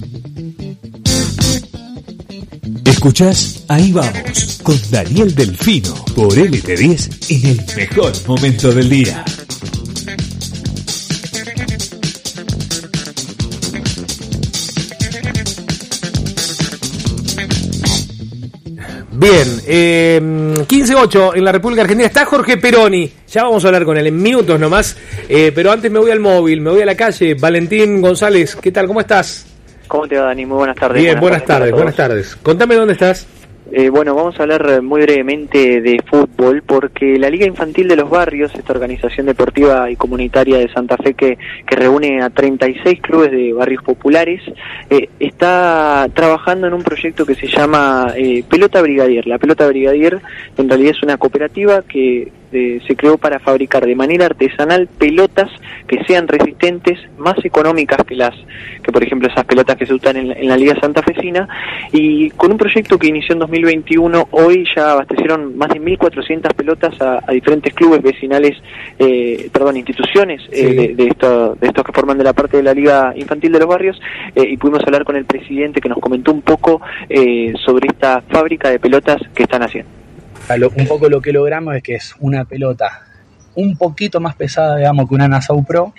Escuchás Ahí Vamos con Daniel Delfino por L T diez en el mejor momento del día. Bien, eh, quince ocho en la República Argentina. Está Jorge Peroni. Ya vamos a hablar con él en minutos nomás. Eh, pero antes me voy al móvil, me voy a la calle. Valentín González, ¿qué tal? ¿Cómo estás? ¿Cómo te va, Dani? Muy buenas tardes. Bien, buenas, buenas tardes, tardes buenas tardes. Contame dónde estás. Eh, bueno, vamos a hablar muy brevemente de fútbol porque la Liga Infantil de los Barrios, esta organización deportiva y comunitaria de Santa Fe que, que reúne a treinta y seis clubes de barrios populares, eh, está trabajando en un proyecto que se llama eh, Pelota Brigadier. La Pelota Brigadier en realidad es una cooperativa que eh, se creó para fabricar de manera artesanal pelotas que sean resistentes, más económicas que las que por ejemplo esas pelotas que se usan en la, en la Liga Santafesina, y con un proyecto que inició en dos mil veintiuno, hoy ya abastecieron más de mil cuatrocientas pelotas a, a diferentes clubes vecinales, eh, perdón, instituciones eh, sí. de, de, esto, de estos que forman de la parte de la Liga Infantil de los Barrios, eh, y pudimos hablar con el presidente que nos comentó un poco eh, sobre esta fábrica de pelotas que están haciendo. Un poco lo que logramos es que es una pelota un poquito más pesada, digamos, que una Nassau Pro,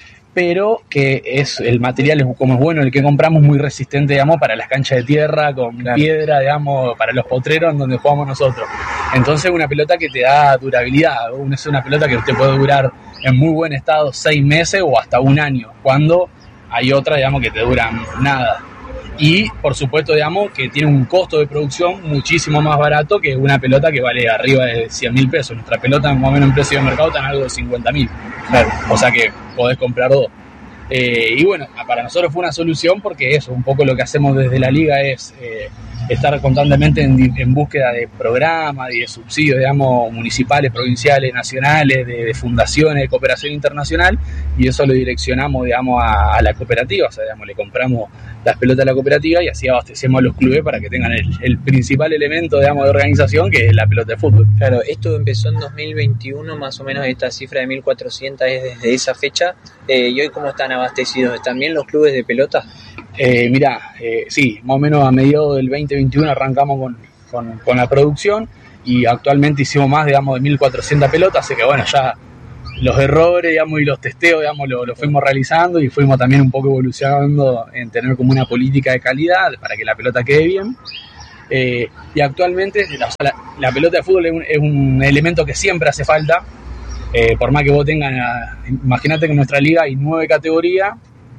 pero que es el material es como es bueno el que compramos, muy resistente, digamos, para las canchas de tierra con claro. piedra, digamos, para los potreros en donde jugamos nosotros. Entonces una pelota que te da durabilidad, es una pelota que te puede durar en muy buen estado seis meses o hasta un año, cuando hay otras, digamos, que te duran nada. Y por supuesto, digamos, que tiene un costo de producción muchísimo más barato que una pelota que vale arriba de cien mil pesos. Nuestra pelota más o menos en precio de mercado está en algo de cincuenta mil, claro. O sea que podés comprar dos. Eh, y bueno, para nosotros fue una solución porque eso, un poco lo que hacemos desde la liga es eh, estar constantemente en, en búsqueda de programas y de subsidios, digamos, municipales, provinciales, nacionales, de, de fundaciones, de cooperación internacional, y eso lo direccionamos, digamos, a, a la cooperativa. O sea, digamos, le compramos las pelotas a la cooperativa y así abastecemos a los clubes para que tengan el, el principal elemento, digamos, de organización, que es la pelota de fútbol. Claro, esto empezó en dos mil veintiuno, más o menos esta cifra de mil cuatrocientas es desde esa fecha. Eh, ¿Y hoy cómo están abastecidos? ¿Están bien los clubes de pelota? Eh, mirá, eh, sí, más o menos a mediados del veinte veintiuno arrancamos con, con, con la producción y actualmente hicimos más, digamos, de mil cuatrocientas pelotas, así que bueno, ya los errores, digamos, y los testeos, digamos, lo, lo fuimos realizando y fuimos también un poco evolucionando en tener como una política de calidad para que la pelota quede bien. Eh, y actualmente la, la, la pelota de fútbol es un, es un elemento que siempre hace falta, eh, por más que vos tengas, imagínate que en nuestra liga hay nueve categorías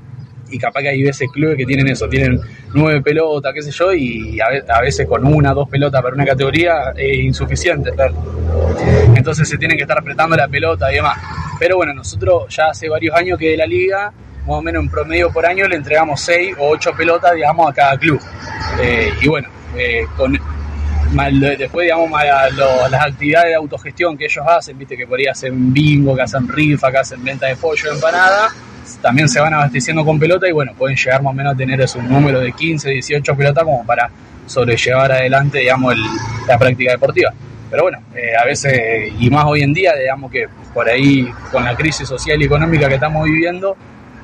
y capaz que hay veces clubes que tienen eso, tienen nueve pelotas, qué sé yo, y a veces con una, dos pelotas para una categoría es insuficiente, claro. Entonces se tienen que estar apretando la pelota y demás. Pero bueno, nosotros ya hace varios años que de la liga, más o menos en promedio por año, le entregamos seis o ocho pelotas, digamos, a cada club. Eh, y bueno, eh, con mal, después, digamos, mal, lo, las actividades de autogestión que ellos hacen, viste que por ahí hacen bingo, que hacen rifa, que hacen venta de pollo, empanada, también se van abasteciendo con pelota y bueno, pueden llegar más o menos a tener eso, un número de quince, dieciocho pelotas como para sobrellevar adelante, digamos, el, la práctica deportiva. Pero bueno, eh, a veces, y más hoy en día, digamos que por ahí con la crisis social y económica que estamos viviendo,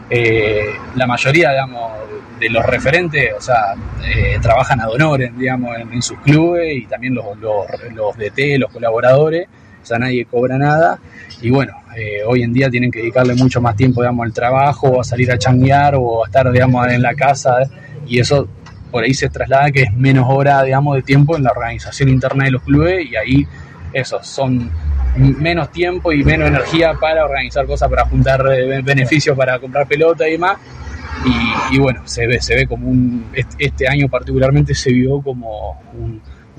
eh, la mayoría, digamos, de los referentes, o sea, eh, trabajan ad honorem, digamos, en, en sus clubes, y también los, los, los D T, los colaboradores, o sea, nadie cobra nada. Y bueno, eh, hoy en día tienen que dedicarle mucho más tiempo, digamos, al trabajo, a salir a changuear o a estar, digamos, en la casa, y eso por ahí se traslada que es menos hora, digamos, de tiempo en la organización interna de los clubes, y ahí eso, son menos tiempo y menos energía para organizar cosas, para juntar eh, beneficios, para comprar pelota y demás. Y, y bueno, se ve, se ve como un, este año particularmente se vio como un,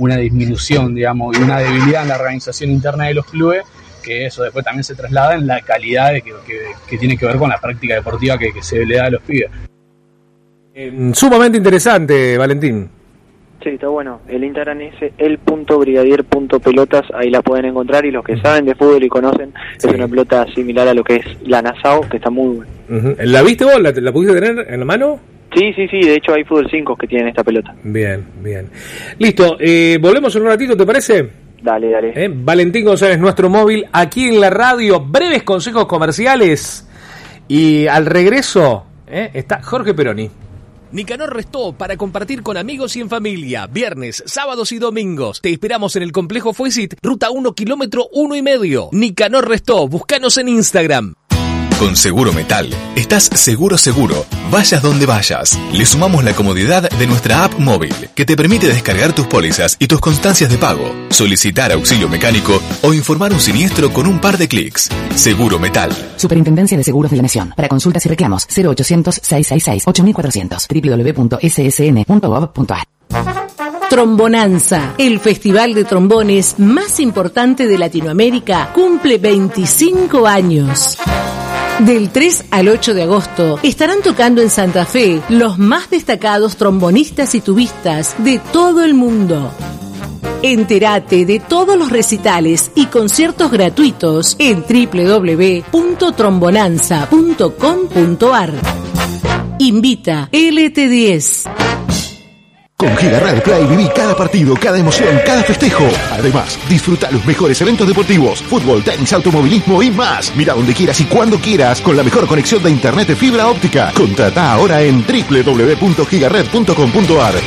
una disminución, digamos, y una debilidad en la organización interna de los clubes, que eso después también se traslada en la calidad de que, que, que tiene que ver con la práctica deportiva que, que se le da a los pibes. Eh, sumamente interesante, Valentín. Sí, está bueno. El Instagram es el punto brigadier punto pelotas, ahí la pueden encontrar, y los que saben de fútbol y conocen, sí. Es una pelota similar a lo que es la Nassau, que está muy buena. Uh-huh. ¿La viste vos? ¿La, ¿La pudiste tener en la mano? Sí, sí, sí, de hecho hay Fútbol cinco que tienen esta pelota. Bien, bien. Listo, eh, volvemos en un ratito, ¿te parece? Dale, dale. Eh, Valentín González, nuestro móvil, aquí en la radio, breves consejos comerciales, y al regreso eh, está Jorge Peroni. Nicanor Restó para compartir con amigos y en familia. Viernes, sábados y domingos. Te esperamos en el complejo Fuesit, ruta uno, kilómetro uno y medio. Nicanor Restó, búscanos en Instagram. Con Seguro Metal, estás seguro seguro, vayas donde vayas. Le sumamos la comodidad de nuestra app móvil, que te permite descargar tus pólizas y tus constancias de pago, solicitar auxilio mecánico o informar un siniestro con un par de clics. Seguro Metal. Superintendencia de Seguros de la Nación. Para consultas y reclamos, cero ochocientos, seiscientos sesenta y seis, ocho mil cuatrocientos, doble u doble u doble u punto ese ese ene punto gov punto a r. Trombonanza, el festival de trombones más importante de Latinoamérica, cumple veinticinco años. Del tres al ocho de agosto estarán tocando en Santa Fe los más destacados trombonistas y tubistas de todo el mundo. Entérate de todos los recitales y conciertos gratuitos en doble u doble u doble u punto trombonanza punto com punto a r. Invita L T diez. Con Gigared Play viví cada partido, cada emoción, cada festejo. Además, disfruta los mejores eventos deportivos, fútbol, tenis, automovilismo y más. Mira donde quieras y cuando quieras con la mejor conexión de internet de fibra óptica. Contrata ahora en doble u doble u doble u punto gigared punto com punto a r.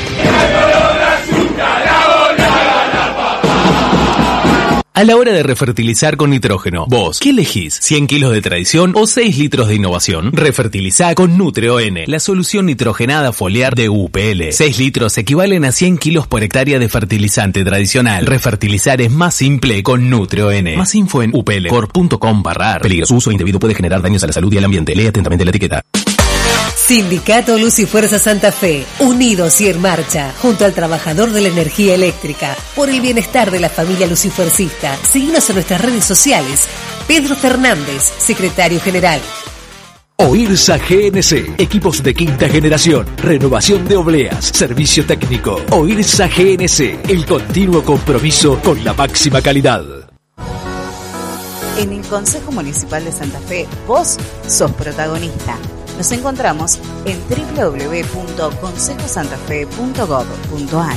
A la hora de refertilizar con nitrógeno, vos, ¿qué elegís? ¿cien kilos de tradición o seis litros de innovación? Refertilizá con Nutreo N, la solución nitrogenada foliar de U P L. seis litros equivalen a cien kilos por hectárea de fertilizante tradicional. Refertilizar es más simple con Nutreo N. Más info en u p l corp punto com barra a r. Peligro, su uso indebido puede generar daños a la salud y al ambiente. Lee atentamente la etiqueta. Sindicato Luz y Fuerza Santa Fe, unidos y en marcha, junto al trabajador de la energía eléctrica, por el bienestar de la familia lucifuercista. Síguenos en nuestras redes sociales. Pedro Fernández, secretario general. OIRSA G N C, equipos de quinta generación, renovación de obleas, servicio técnico. OIRSA G N C, el continuo compromiso con la máxima calidad. En el Consejo Municipal de Santa Fe, vos sos protagonista. Nos encontramos en doble u doble u doble u punto consejo santa fe punto gov punto a r.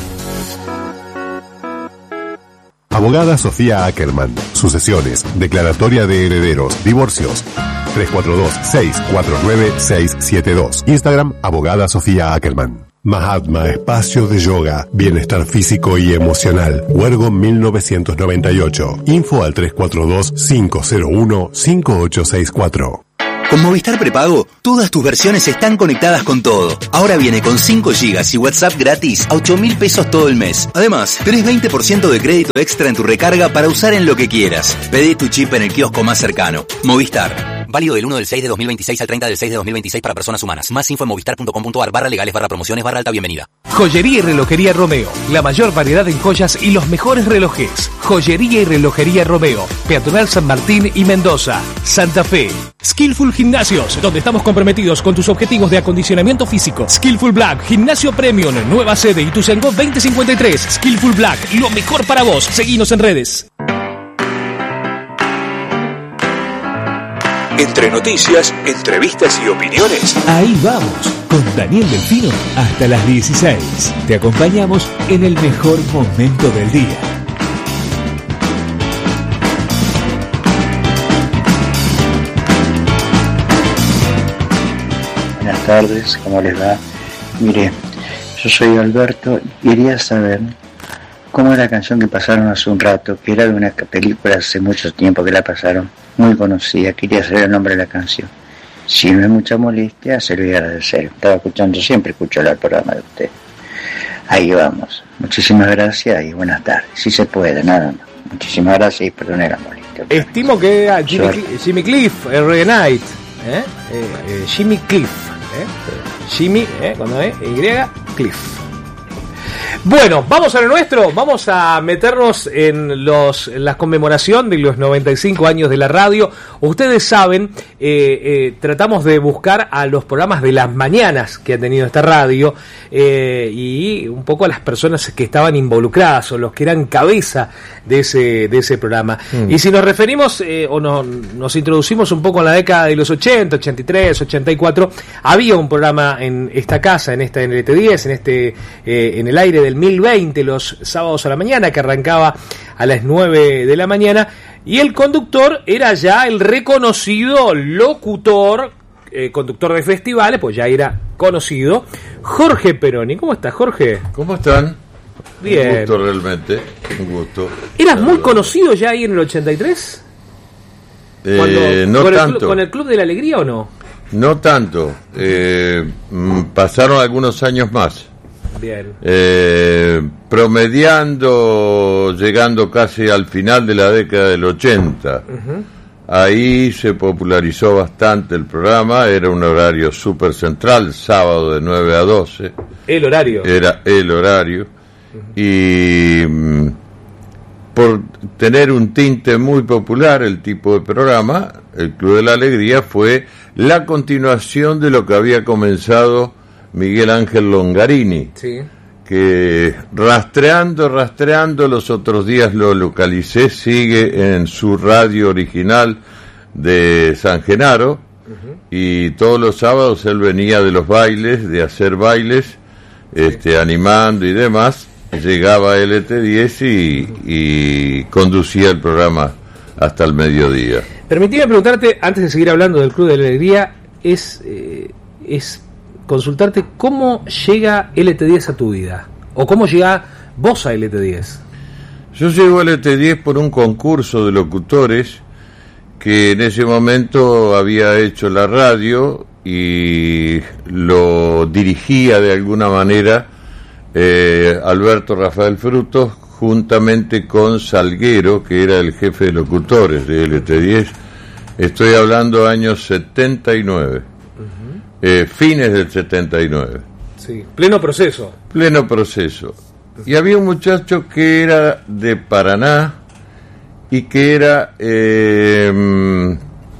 Abogada Sofía Ackerman. Sucesiones, declaratoria de herederos, divorcios. tres cuatro dos, seis cuatro nueve, seis siete dos. Instagram, Abogada Sofía Ackerman. Mahatma, espacio de yoga, bienestar físico y emocional. Huergo mil novecientos noventa y ocho. Info al tres cuatro dos, cinco cero uno, cinco ocho seis cuatro. Con Movistar Prepago, todas tus versiones están conectadas con todo. Ahora viene con cinco gigas y WhatsApp gratis a ocho mil pesos todo el mes. Además, tenés veinte por ciento de crédito extra en tu recarga para usar en lo que quieras. Pedí tu chip en el kiosco más cercano. Movistar. Válido del uno del seis de dos mil veintiséis al treinta del seis de dos mil veintiséis para personas humanas. Más info en movistar punto com punto a r barra legales barra promociones barra alta bienvenida. Joyería y relojería Romeo. La mayor variedad en joyas y los mejores relojes. Joyería y relojería Romeo. Peatonal San Martín y Mendoza. Santa Fe. Skillful Gimnasios, donde estamos comprometidos con tus objetivos de acondicionamiento físico. Skillful Black, Gimnasio Premium, nueva sede Ituzaingó veinte cincuenta y tres. Skillful Black, lo mejor para vos. Seguinos en redes. Entre noticias, entrevistas y opiniones. Ahí vamos, con Daniel Delfino hasta las dieciséis. Te acompañamos en el mejor momento del día. Buenas tardes, ¿cómo les va? Mire, yo soy Alberto y quería saber cómo es la canción que pasaron hace un rato, que era de una película hace mucho tiempo que la pasaron, muy conocida. Quería saber el nombre de la canción. Si no es mucha molestia, se lo voy a agradecer. Estaba escuchando, siempre escucho el programa de usted. Ahí vamos. Muchísimas gracias y buenas tardes. Si se puede, nada más. Muchísimas gracias y perdone la molestia. Estimo que era Jimmy, Cl- Jimmy Cliff, el Reunite. ¿eh? Eh, eh, Jimmy Cliff. ¿eh? Jimmy, ¿eh? cuando es Y, Cliff. Bueno, vamos a lo nuestro, vamos a meternos en los en la conmemoración de los noventa y cinco años de la radio. Ustedes saben, eh, eh, tratamos de buscar a los programas de las mañanas que ha tenido esta radio eh, y un poco a las personas que estaban involucradas o los que eran cabeza de ese de ese programa. Mm. Y si nos referimos eh, o no, nos introducimos un poco en la década de los ochenta, ochenta y tres, ochenta y cuatro, había un programa en esta casa, en esta en L T diez, en este eh, en el aire del mil veinte, los sábados a la mañana, que arrancaba a las nueve de la mañana, y el conductor era ya el reconocido locutor, eh, conductor de festivales, pues ya era conocido, Jorge Peroni. ¿Cómo estás, Jorge? ¿Cómo están? Bien. Un gusto realmente, un gusto. ¿Eras muy conocido ya ahí en el ochenta y tres? Eh, no con tanto. El club, ¿Con el Club de la Alegría o no? No tanto. Eh, pasaron algunos años más. Bien. Eh, promediando, llegando casi al final de la década del ochenta. Uh-huh. Ahí se popularizó bastante el programa, era un horario súper central, sábado de nueve a doce. ¿El horario? Era el horario. Uh-huh. Y mm, por tener un tinte muy popular el tipo de programa, el Club de la Alegría fue la continuación de lo que había comenzado Miguel Ángel Longarini, sí, que rastreando, rastreando, los otros días lo localicé, sigue en su radio original de San Genaro, uh-huh, y todos los sábados él venía de los bailes, de hacer bailes, este, sí, animando y demás, llegaba a L T diez y, uh-huh, y conducía el programa hasta el mediodía. Permitime preguntarte, antes de seguir hablando del Club de la Alegría, es... Eh, es consultarte cómo llega L T diez a tu vida, o cómo llega vos a L T diez. Yo llego a L T diez por un concurso de locutores que en ese momento había hecho la radio y lo dirigía de alguna manera eh, Alberto Rafael Frutos, juntamente con Salguero, que era el jefe de locutores de L T diez. Estoy hablando años setenta y nueve. Eh, fines del setenta y nueve. Sí, pleno proceso. Pleno proceso. Y había un muchacho que era de Paraná y que era eh,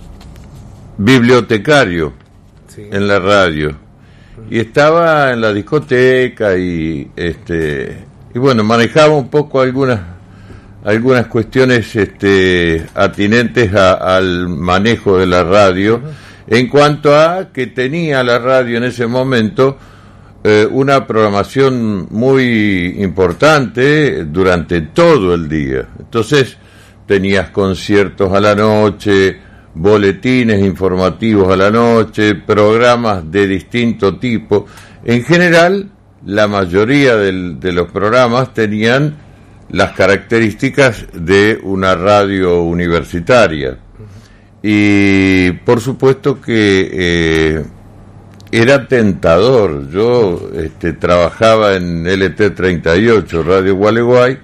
bibliotecario, sí, en la radio. Y estaba en la discoteca y este y bueno, manejaba un poco algunas algunas cuestiones este atinentes a, al manejo de la radio. Uh-huh. En cuanto a que tenía la radio en ese momento eh, una programación muy importante durante todo el día. Entonces tenías conciertos a la noche, boletines informativos a la noche, programas de distinto tipo. En general, la mayoría del, de los programas tenían las características de una radio universitaria. Y por supuesto que eh, era tentador. Yo este, trabajaba en L T treinta y ocho, Radio Gualeguay,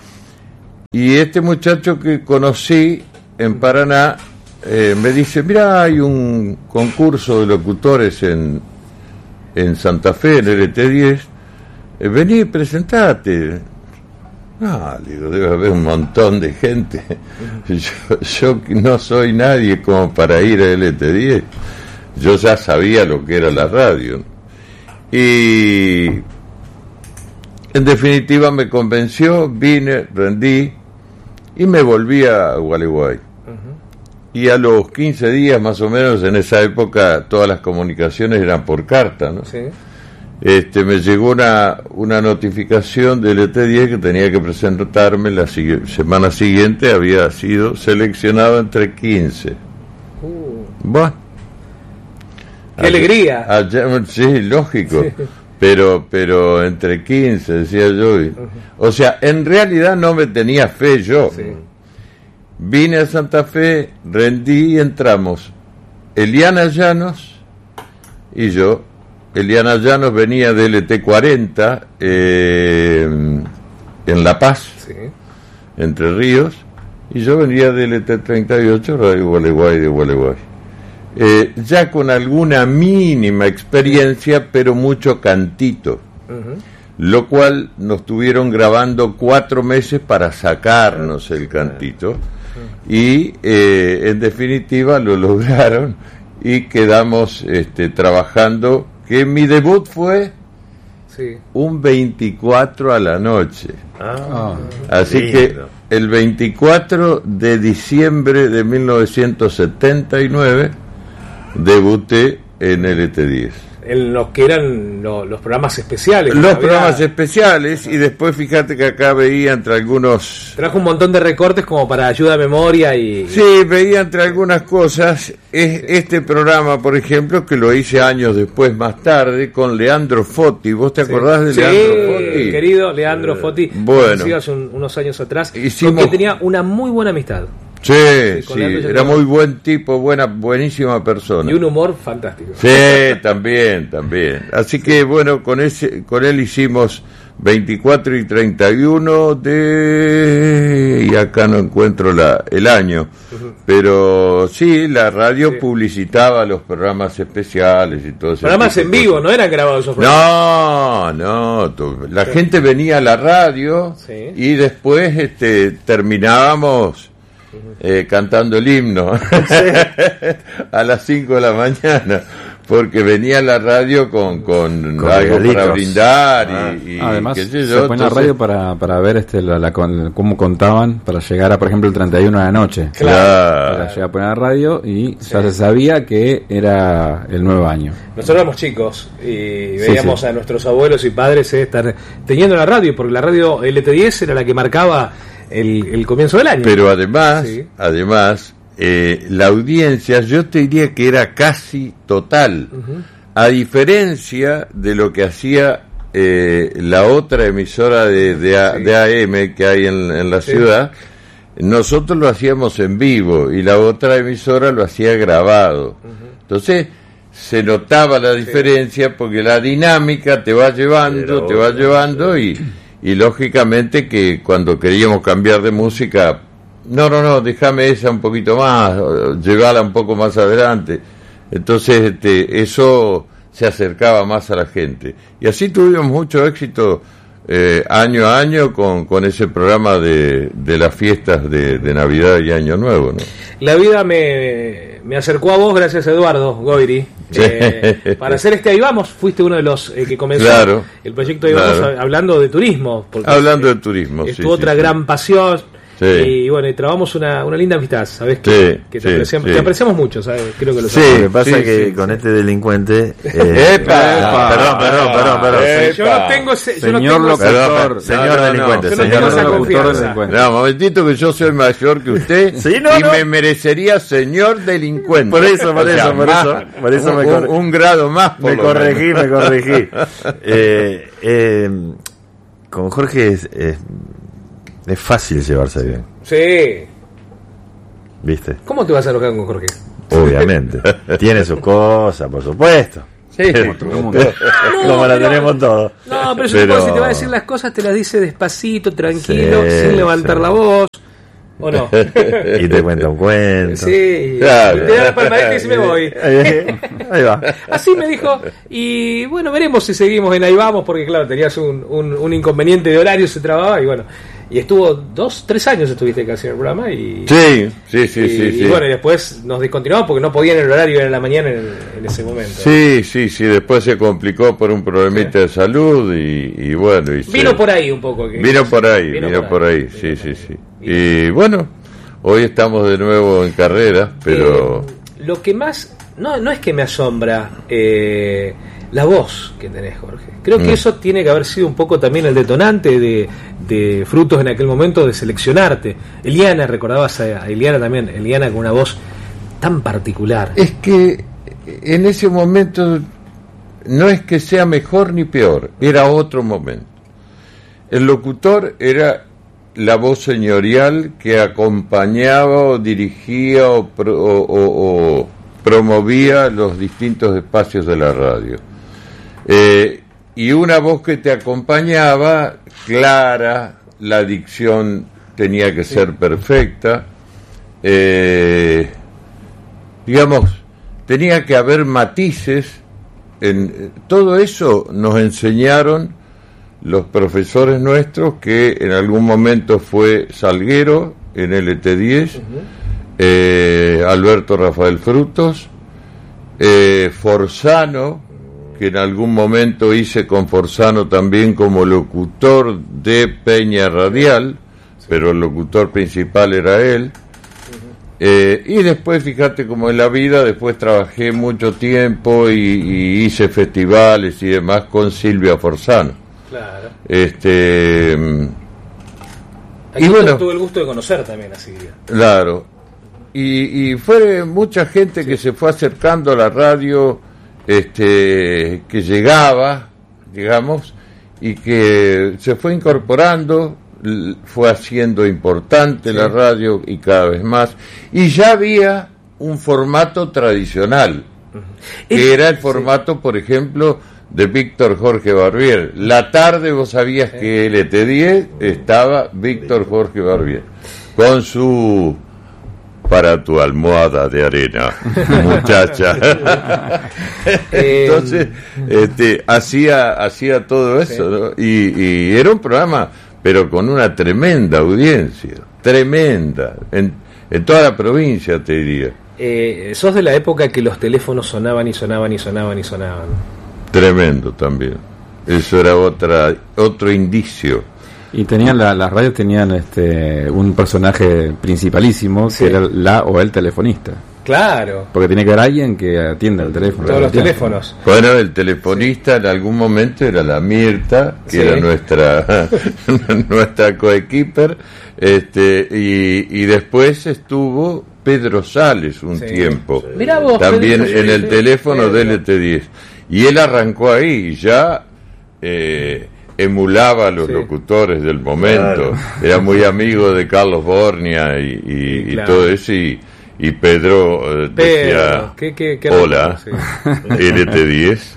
y este muchacho que conocí en Paraná eh, me dice, mira, hay un concurso de locutores en, en Santa Fe, en L T diez, eh, vení y presentate. Ah, digo, debe haber un montón de gente. Yo, yo no soy nadie como para ir a L T diez. Yo ya sabía lo que era la radio. Y en definitiva me convenció, vine, rendí y me volví a Gualeguay. Uh-huh. Y a los quince días más o menos, en esa época todas las comunicaciones eran por carta, ¿no? Sí. Este, me llegó una, una notificación de L T diez que tenía que presentarme la si- semana siguiente, había sido seleccionado entre quince. Uh. Bueno. ¡Qué allá, alegría! Allá, sí, lógico. Sí. Pero, pero entre quince, decía yo. Y, uh-huh. O sea, en realidad no me tenía fe yo. Sí. Vine a Santa Fe, rendí y entramos Eliana Llanos y yo. Eliana Llanos venía de L T cuarenta eh, en La Paz, sí, Entre Ríos, y yo venía de L T treinta y ocho, Radio Gualeguay de Gualeguay. Eh, ya con alguna mínima experiencia, pero mucho cantito. Uh-huh. lo cual nos tuvieron grabando cuatro meses para sacarnos el cantito, y eh, en definitiva lo lograron y quedamos este, trabajando, que mi debut fue sí. un veinticuatro a la noche. Ah, así lindo. Que el veinticuatro de diciembre de mil novecientos setenta y nueve debuté en L T diez. En los que eran lo, los programas especiales. Los programas especiales, y después fíjate que acá veía entre algunos... Trajo un montón de recortes como para ayuda a memoria y... Sí, veía entre algunas cosas es este programa, por ejemplo, que lo hice años después, más tarde, con Leandro Foti. ¿Vos te acordás de sí, Leandro Foti? Querido Leandro Foti, bueno, hace un, unos años atrás, hicimos... con que tenía una muy buena amistad. Sí, sí, sí, era muy buen tipo, buena, buenísima persona. Y un humor fantástico. Sí, también, también. Así sí. que bueno, con ese, con él hicimos veinticuatro y treinta y uno de... y acá no encuentro la el año. Uh-huh. Pero sí, la radio sí. publicitaba los programas especiales y todo eso. Programas en vivo, no eran grabados esos programas. No, no, tu, la sí. gente venía a la radio sí. y después este terminábamos Eh, cantando el himno a las cinco de la mañana, porque venía la radio con, con, con algo regalitos. Para brindar ah. y, y además qué sé yo, se pone entonces... la radio para, para ver este la, la, cómo contaban para llegar a, por ejemplo, el treinta y uno de la noche. Claro. Para llegar a poner la radio y sí. ya se sabía que era el nuevo año. Nosotros éramos chicos y veíamos sí, sí. a nuestros abuelos y padres eh, estar teniendo la radio, porque la radio L T diez era la que marcaba El, el comienzo del año. Pero además, sí. además, eh, la audiencia, yo te diría que era casi total, uh-huh. a diferencia de lo que hacía eh, la otra emisora de, de, A, sí. de A M que hay en, en la sí. ciudad. Nosotros lo hacíamos en vivo y la otra emisora lo hacía grabado. Uh-huh. Entonces se notaba la diferencia, sí. porque la dinámica te va llevando, Pero, te va llevando y... Y lógicamente que cuando queríamos cambiar de música, no, no, no, déjame esa un poquito más, llevarla un poco más adelante. Entonces este, eso se acercaba más a la gente. Y así tuvimos mucho éxito eh, año a año con, con ese programa de, de las fiestas de, de Navidad y Año Nuevo, ¿no? La vida me, me acercó a vos, gracias Eduardo Goiri. Eh, para hacer este Ahí Vamos, fuiste uno de los eh, que comenzó claro, el proyecto Ahí Vamos claro. hablando de turismo. Porque hablando de turismo, es sí, tu sí, otra sí. gran pasión. Sí. Y bueno, y trabamos una, una linda amistad, ¿sabes? Que, sí, que te, sí, apreciamos, sí. te apreciamos mucho, ¿sabes? Creo que lo sí, sabes. Lo que pasa sí, que sí, con sí. este delincuente. Eh, ¡Epa! No, perdón, perdón, perdón, perdón. Eh, yo no tengo ese. Yo Señor no tengo locutor, ese, perdón, señor no, no, delincuente, yo no señor tengo esa locutor confianza. delincuente. No, un momentito que yo soy mayor que usted sí, no, y no. me merecería señor delincuente. Por eso, por O sea, eso, por más, eso, por eso un, me corregí. un, un grado más. Por Me lo corregí, menos. me corregí. eh, eh, con Jorge es, es, es fácil llevarse bien. Sí. ¿Viste? ¿Cómo te vas a enojar con Jorge? Obviamente. Tiene sus cosas, por supuesto. Sí, como, como, como la tenemos todos. No, pero yo pero... supongo que si te va a decir las cosas, te las dice despacito, tranquilo, sí, sin levantar sí. la voz. ¿O no? Y te cuenta un cuento. Sí, claro. te da la palmadita y se me voy. Ahí va. Así me dijo. Y bueno, veremos si seguimos en Ahí Vamos, porque claro, tenías un, un, un inconveniente de horario, se trababa y bueno. Y estuvo dos, tres años estuviste casi en el programa y... Sí, sí, sí, y, sí, y sí. bueno, y después nos descontinuamos porque no podían el horario, era en la mañana en, en ese momento. Sí, sí, sí, después se complicó por un problemita sí. de salud y, y bueno... Y vino se... por ahí un poco. Que vino por ahí, vino, vino por ahí, por ahí. sí, sí, sí. Y bueno, hoy estamos de nuevo en carrera, pero... Eh, lo que más... No, no es que me asombra... Eh, la voz que tenés, Jorge. Creo que mm. eso tiene que haber sido un poco también el detonante de, de Frutos en aquel momento de seleccionarte. Eliana, recordabas a Eliana también, Eliana con una voz tan particular. Es que en ese momento no es que sea mejor ni peor, era otro momento. El locutor era la voz señorial que acompañaba o dirigía o, pro, o, o, o promovía los distintos espacios de la radio. Eh, y una voz que te acompañaba, clara, la dicción tenía que ser perfecta, eh, digamos, tenía que haber matices, en todo eso nos enseñaron los profesores nuestros, que en algún momento fue Salguero en L T diez, uh-huh. eh, Alberto Rafael Frutos, eh, Forzano, que en algún momento hice con Forzano también como locutor de Peña Radial, sí. pero el locutor principal era él. Eh, y después, fíjate cómo en la vida, después trabajé mucho tiempo y, y hice festivales y demás con Silvia Forzano. Claro. Este, Aquí y bueno, tuve el gusto de conocer también a Silvia. Claro. Y, y fue mucha gente sí. que se fue acercando a la radio, este, que llegaba, digamos, y que se fue incorporando. Fue haciendo importante sí. la radio y cada vez más, y ya había un formato tradicional, uh-huh. que es, era el formato, sí. por ejemplo, de Víctor Jorge Barbier. La tarde vos sabías sí. que L T diez estaba Víctor Jorge Barbier, con su para tu almohada de arena, muchacha. Entonces, este, hacía, hacía todo eso, sí. ¿no? y, y era un programa, pero con una tremenda audiencia, tremenda, en, en toda la provincia, te diría. Eh, sos de la época que los teléfonos sonaban y sonaban y sonaban y sonaban. Tremendo también. Eso era otra otro indicio. Y tenían la, las radios tenían este un personaje principalísimo, sí. que era la o el telefonista. Claro. Porque tiene que haber alguien que atienda el teléfono. Todos los teléfonos. Bueno, el telefonista sí. en algún momento era la Mirta, que sí. era nuestra nuestra coequiper, este, y, y después estuvo Pedro Sales un sí. tiempo. Sí. Mirá vos, también Pedro, en el sí, teléfono Pedro. de L T diez. Y él arrancó ahí y ya eh, emulaba a los sí. locutores del momento. Claro. Era muy amigo de Carlos Bornia y, y, sí, claro. y todo eso. Y, Y Pedro eh, decía, ¿qué, qué, qué hola, sí. L T diez.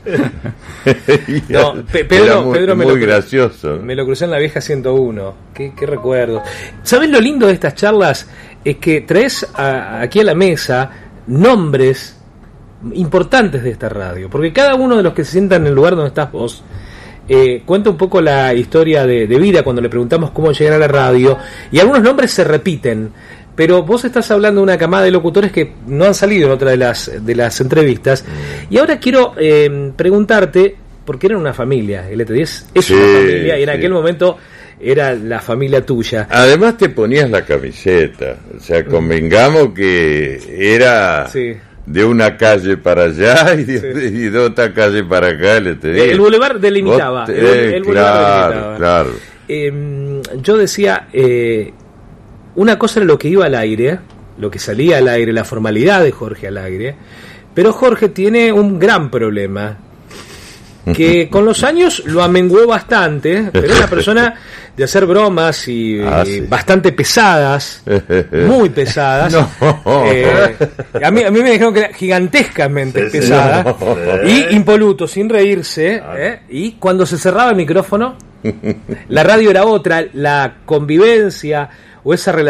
No, Pe- Pedro, Era muy, Pedro me muy lo, gracioso. Me lo crucé en la vieja ciento uno. Qué, qué recuerdo. ¿Sabes lo lindo de estas charlas? Es que traes a, aquí a la mesa nombres importantes de esta radio. Porque cada uno de los que se sientan en el lugar donde estás vos eh, cuenta un poco la historia de, de vida cuando le preguntamos cómo llegar a la radio. Y algunos nombres se repiten. Pero vos estás hablando de una camada de locutores que no han salido en otra de las de las entrevistas. Y ahora quiero eh, preguntarte, porque eran una familia, L T diez es sí, una familia, y en sí. aquel momento era la familia tuya. Además te ponías la camiseta, o sea, convengamos que era sí. de una calle para allá y de, sí. y de otra calle para acá, L T diez. El bulevar delimitaba. Vos, eh, el, el claro, delimitaba. claro. Eh, yo decía... Eh, Una cosa era lo que iba al aire, lo que salía al aire, la formalidad de Jorge al aire, pero Jorge tiene un gran problema, que con los años lo amenguó bastante, pero es una persona de hacer bromas y, ah, y sí. bastante pesadas, muy pesadas. No. Eh, a, mí, a mí me dijeron que era gigantescamente sí, pesada, sí, no. y impoluto, sin reírse, ah. eh, y cuando se cerraba el micrófono, la radio era otra, la convivencia o esa relación